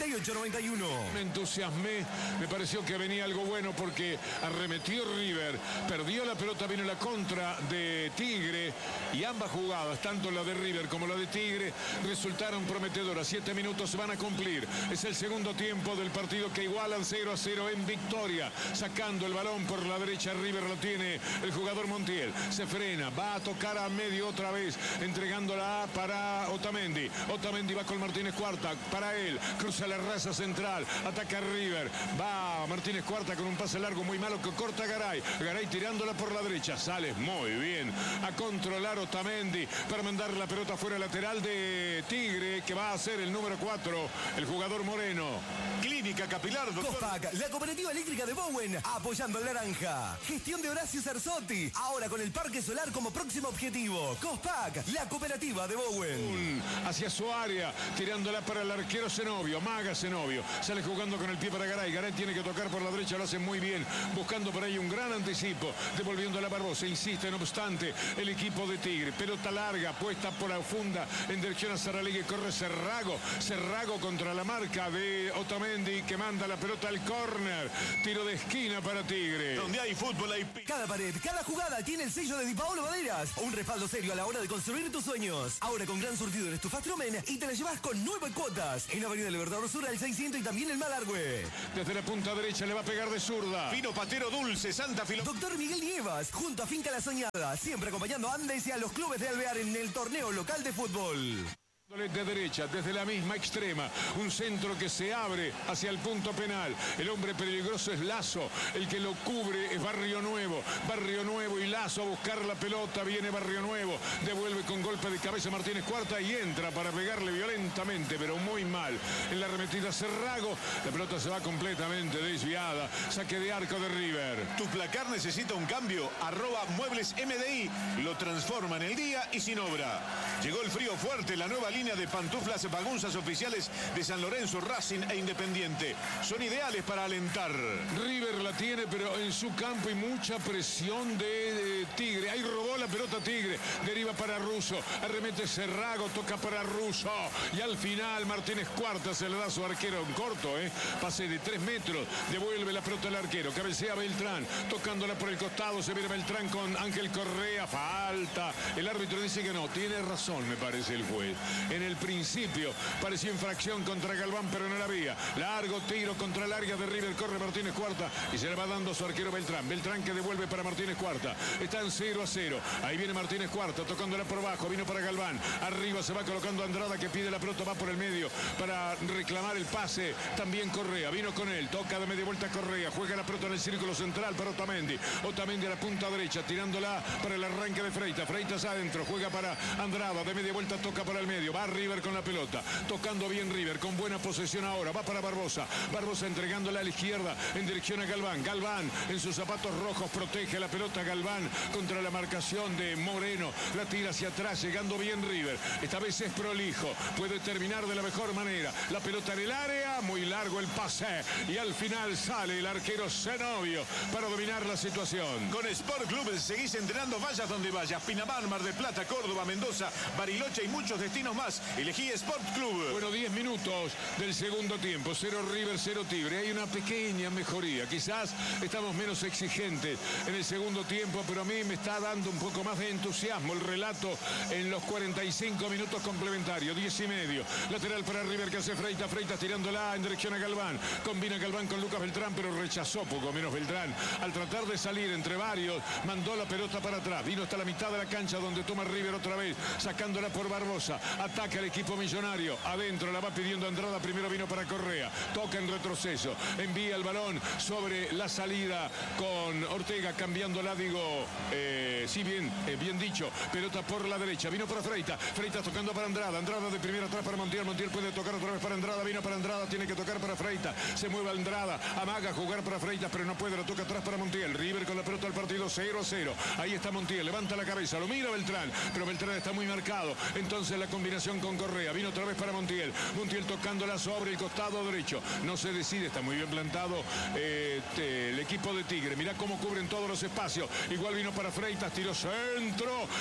noventa y uno. Me entusiasmé, me pareció que venía algo bueno porque arremetió River, perdió la pelota, vino la contra de Tigre y ambas jugadas, tanto la de River como la de Tigre, resultaron prometedoras. Siete minutos se van a cumplir. Es el segundo tiempo del partido que igualan cero a cero en victoria. Sacando el balón por la derecha, River lo tiene el jugador Montiel. Se frena, va a tocar a medio otra vez, entregándola para Otamendi. Otamendi va con Martínez Cuarta, para él, cruza la raza central, ataca River, va Martínez Cuarta con un pase largo muy malo que corta Garay. Garay tirándola por la derecha, sale muy bien a controlar Otamendi para mandar la pelota fuera lateral de Tigre, que va a ser el número cuatro, el jugador Moreno. Clínica Capilar, doctor. Cospac, la cooperativa eléctrica de Bowen, apoyando al naranja. Gestión de Horacio Cerzotti, ahora con el parque solar como próximo objetivo. Cospac, la cooperativa de Bowen. Hacia su área, tirándola para el arquero Zenobio, Maga Zenobio, sale jugando con el pie para Garay. Garay tiene que tocar por la derecha, lo hace muy bien, buscando por ahí un gran anticipo, devolviendo a la Barbosa. Insiste, no obstante, el equipo de Tigre. Pelota larga, puesta por la funda en dirección a Saralegui, corre Cerrago. Cerrago contra la marca de Otamendi, que manda la pelota al córner. Tiro de esquina para Tigre. Donde hay fútbol hay... Cada pared, cada jugada tiene el sello de Di Paolo Maderas. Un respaldo serio a la hora de construir tus sueños. Ahora con gran surtido en Estufastromen y te la llevas con nueve cuotas. En Avenida Libertador Sur al seiscientos y también el Malargüe. Desde la punta derecha le va a pegar de zurda. Vino Patero Dulce, Santa Filo... Doctor Miguel Nievas, junto a Finca La Soñada, siempre acompañando a Andes y a los clubes de Alvear en el torneo local de fútbol. De derecha, desde la misma extrema, un centro que se abre hacia el punto penal. El hombre peligroso es Lazo, el que lo cubre es Barrio Nuevo. Barrio Nuevo y Lazo a buscar la pelota, viene Barrio Nuevo, devuelve con golpe de cabeza Martínez Cuarta y entra para pegarle violentamente, pero muy mal. En la arremetida Cerrago, la pelota se va completamente desviada. Saque de arco de River. Tu placar necesita un cambio, arroba Muebles M D I, lo transforma en el día y sin obra. Llegó el frío fuerte, la nueva línea de pantuflas bagunzas oficiales de San Lorenzo, Racing e Independiente. Son ideales para alentar. River la tiene, pero en su campo hay mucha presión de, de Tigre. Ahí robó la pelota Tigre. Deriva para Russo. Arremete Cerrago, toca para Russo. Y al final Martínez Cuarta se le da a su arquero en corto, ¿eh? Pase de tres metros. Devuelve la pelota al arquero. Cabecea Beltrán. Tocándola por el costado. Se viene Beltrán con Ángel Correa. Falta. El árbitro dice que no. Tiene razón, me parece el juez. En el principio pareció infracción contra Galván, pero no la había. Largo tiro contra el área de River, corre Martínez Cuarta y se le va dando a su arquero Beltrán. Beltrán que devuelve para Martínez Cuarta. Están cero a cero. Ahí viene Martínez Cuarta tocándola por abajo, vino para Galván. Arriba se va colocando Andrada, que pide la pelota, va por el medio para reclamar el pase. También Correa, vino con él, toca de media vuelta Correa, juega la pelota en el círculo central para Otamendi. Otamendi a la punta derecha, tirándola para el arranque de Freitas. Freitas adentro, juega para Andrada, de media vuelta toca para el medio. Va River con la pelota, tocando bien River, con buena posesión ahora, va para Barbosa, Barbosa entregándola a la izquierda en dirección a Galván, Galván en sus zapatos rojos protege la pelota Galván contra la marcación de Moreno, la tira hacia atrás, llegando bien River, esta vez es prolijo, puede terminar de la mejor manera, la pelota en el área, muy largo el pase y al final sale el arquero Zenobio para dominar la situación. Con Sport Club seguís entrenando, vayas donde vayas, Pinamar, Mar del Plata, Córdoba, Mendoza, Bariloche y muchos destinos más. Elegí Sport Club. Bueno, diez minutos del segundo tiempo. Cero River, cero Tigre. Hay una pequeña mejoría. Quizás estamos menos exigentes en el segundo tiempo, pero a mí me está dando un poco más de entusiasmo el relato en los cuarenta y cinco minutos complementarios. diez y medio. Lateral para River que hace Freitas. Freitas tirándola en dirección a Galván. Combina Galván con Lucas Beltrán, pero rechazó poco menos Beltrán. Al tratar de salir entre varios, mandó la pelota para atrás. Vino hasta la mitad de la cancha donde toma River otra vez, sacándola por Barbosa. Ataca el equipo millonario. Adentro la va pidiendo Andrada. Primero vino para Correa. Toca en retroceso. Envía el balón sobre la salida con Ortega. Cambiándola, digo, eh, sí, bien, eh, bien dicho. Pelota por la derecha. Vino para Freitas. Freitas tocando para Andrada. Andrada de primera atrás para Montiel. Montiel puede tocar otra vez para Andrada. Vino para Andrada. Tiene que tocar para Freitas. Se mueve Andrada. Amaga jugar para Freitas, pero no puede. La toca atrás para Montiel. River con la pelota al partido cero a cero. Ahí está Montiel. Levanta la cabeza. Lo mira Beltrán. Pero Beltrán está muy marcado. Entonces la combinación con Correa. Vino otra vez para Montiel. Montiel tocándola sobre el costado derecho. No se decide. Está muy bien plantado eh, te, el equipo de Tigre. Mirá cómo cubren todos los espacios. Igual vino para Freitas. Tiro centro. La pelota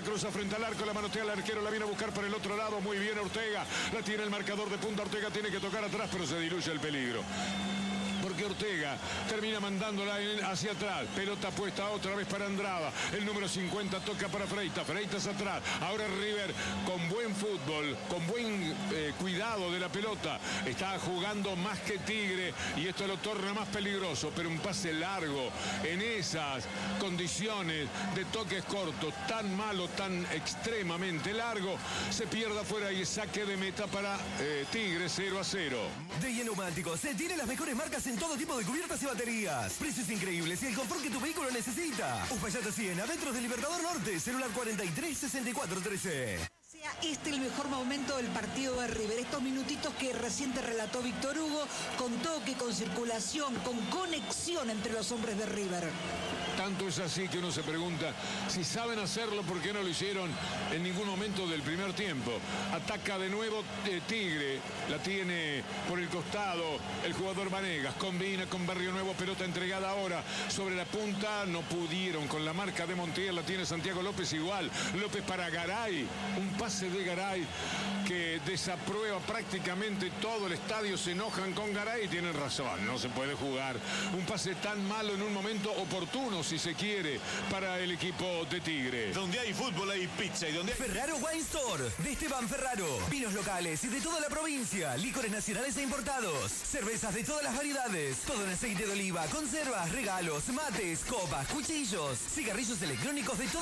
cruza frente al arco, la manotea al arquero, la viene a buscar por el otro lado. Muy bien Ortega, la tiene el marcador de punta. Ortega tiene que tocar atrás, pero se diluye el peligro. Porque Ortega termina mandándola hacia atrás. Pelota puesta otra vez para Andrada. El número cincuenta toca para Freitas. Freitas atrás. Ahora River con buen fútbol, con buen eh, cuidado de la pelota. Está jugando más que Tigre y esto lo torna más peligroso. Pero un pase largo en esas condiciones de toques cortos, tan malo, tan extremadamente largo, se pierde afuera y saque de meta para eh, Tigre cero a cero. D I E Neumáticos se tiene las mejores marcas en todo tipo de cubiertas y baterías. Precios increíbles y el confort que tu vehículo necesita. Uspallata cien, adentro del Libertador Norte, celular cuarenta y tres sesenta y cuatro trece. Sea este el mejor momento del partido de River. Estos minutitos que recién te relató Víctor Hugo, con toque, con circulación, con conexión entre los hombres de River. Tanto es así que uno se pregunta si saben hacerlo, ¿por qué no lo hicieron en ningún momento del primer tiempo? Ataca de nuevo eh, Tigre, la tiene por el costado el jugador Vanegas, combina con Barrio Nuevo, pelota entregada ahora sobre la punta, no pudieron con la marca de Montiel, la tiene Santiago López igual, López para Garay, un pase de Garay que desaprueba prácticamente todo el estadio, se enojan con Garay y tienen razón, no se puede jugar un pase tan malo en un momento oportuno, si se quiere, para el equipo de Tigre. Donde hay fútbol hay pizza y donde hay... Ferraro Wine Store, de Esteban Ferraro. Vinos locales y de toda la provincia, licores nacionales e importados, cervezas de todas las variedades, todo en aceite de oliva, conservas, regalos, mates, copas, cuchillos, cigarrillos electrónicos de todo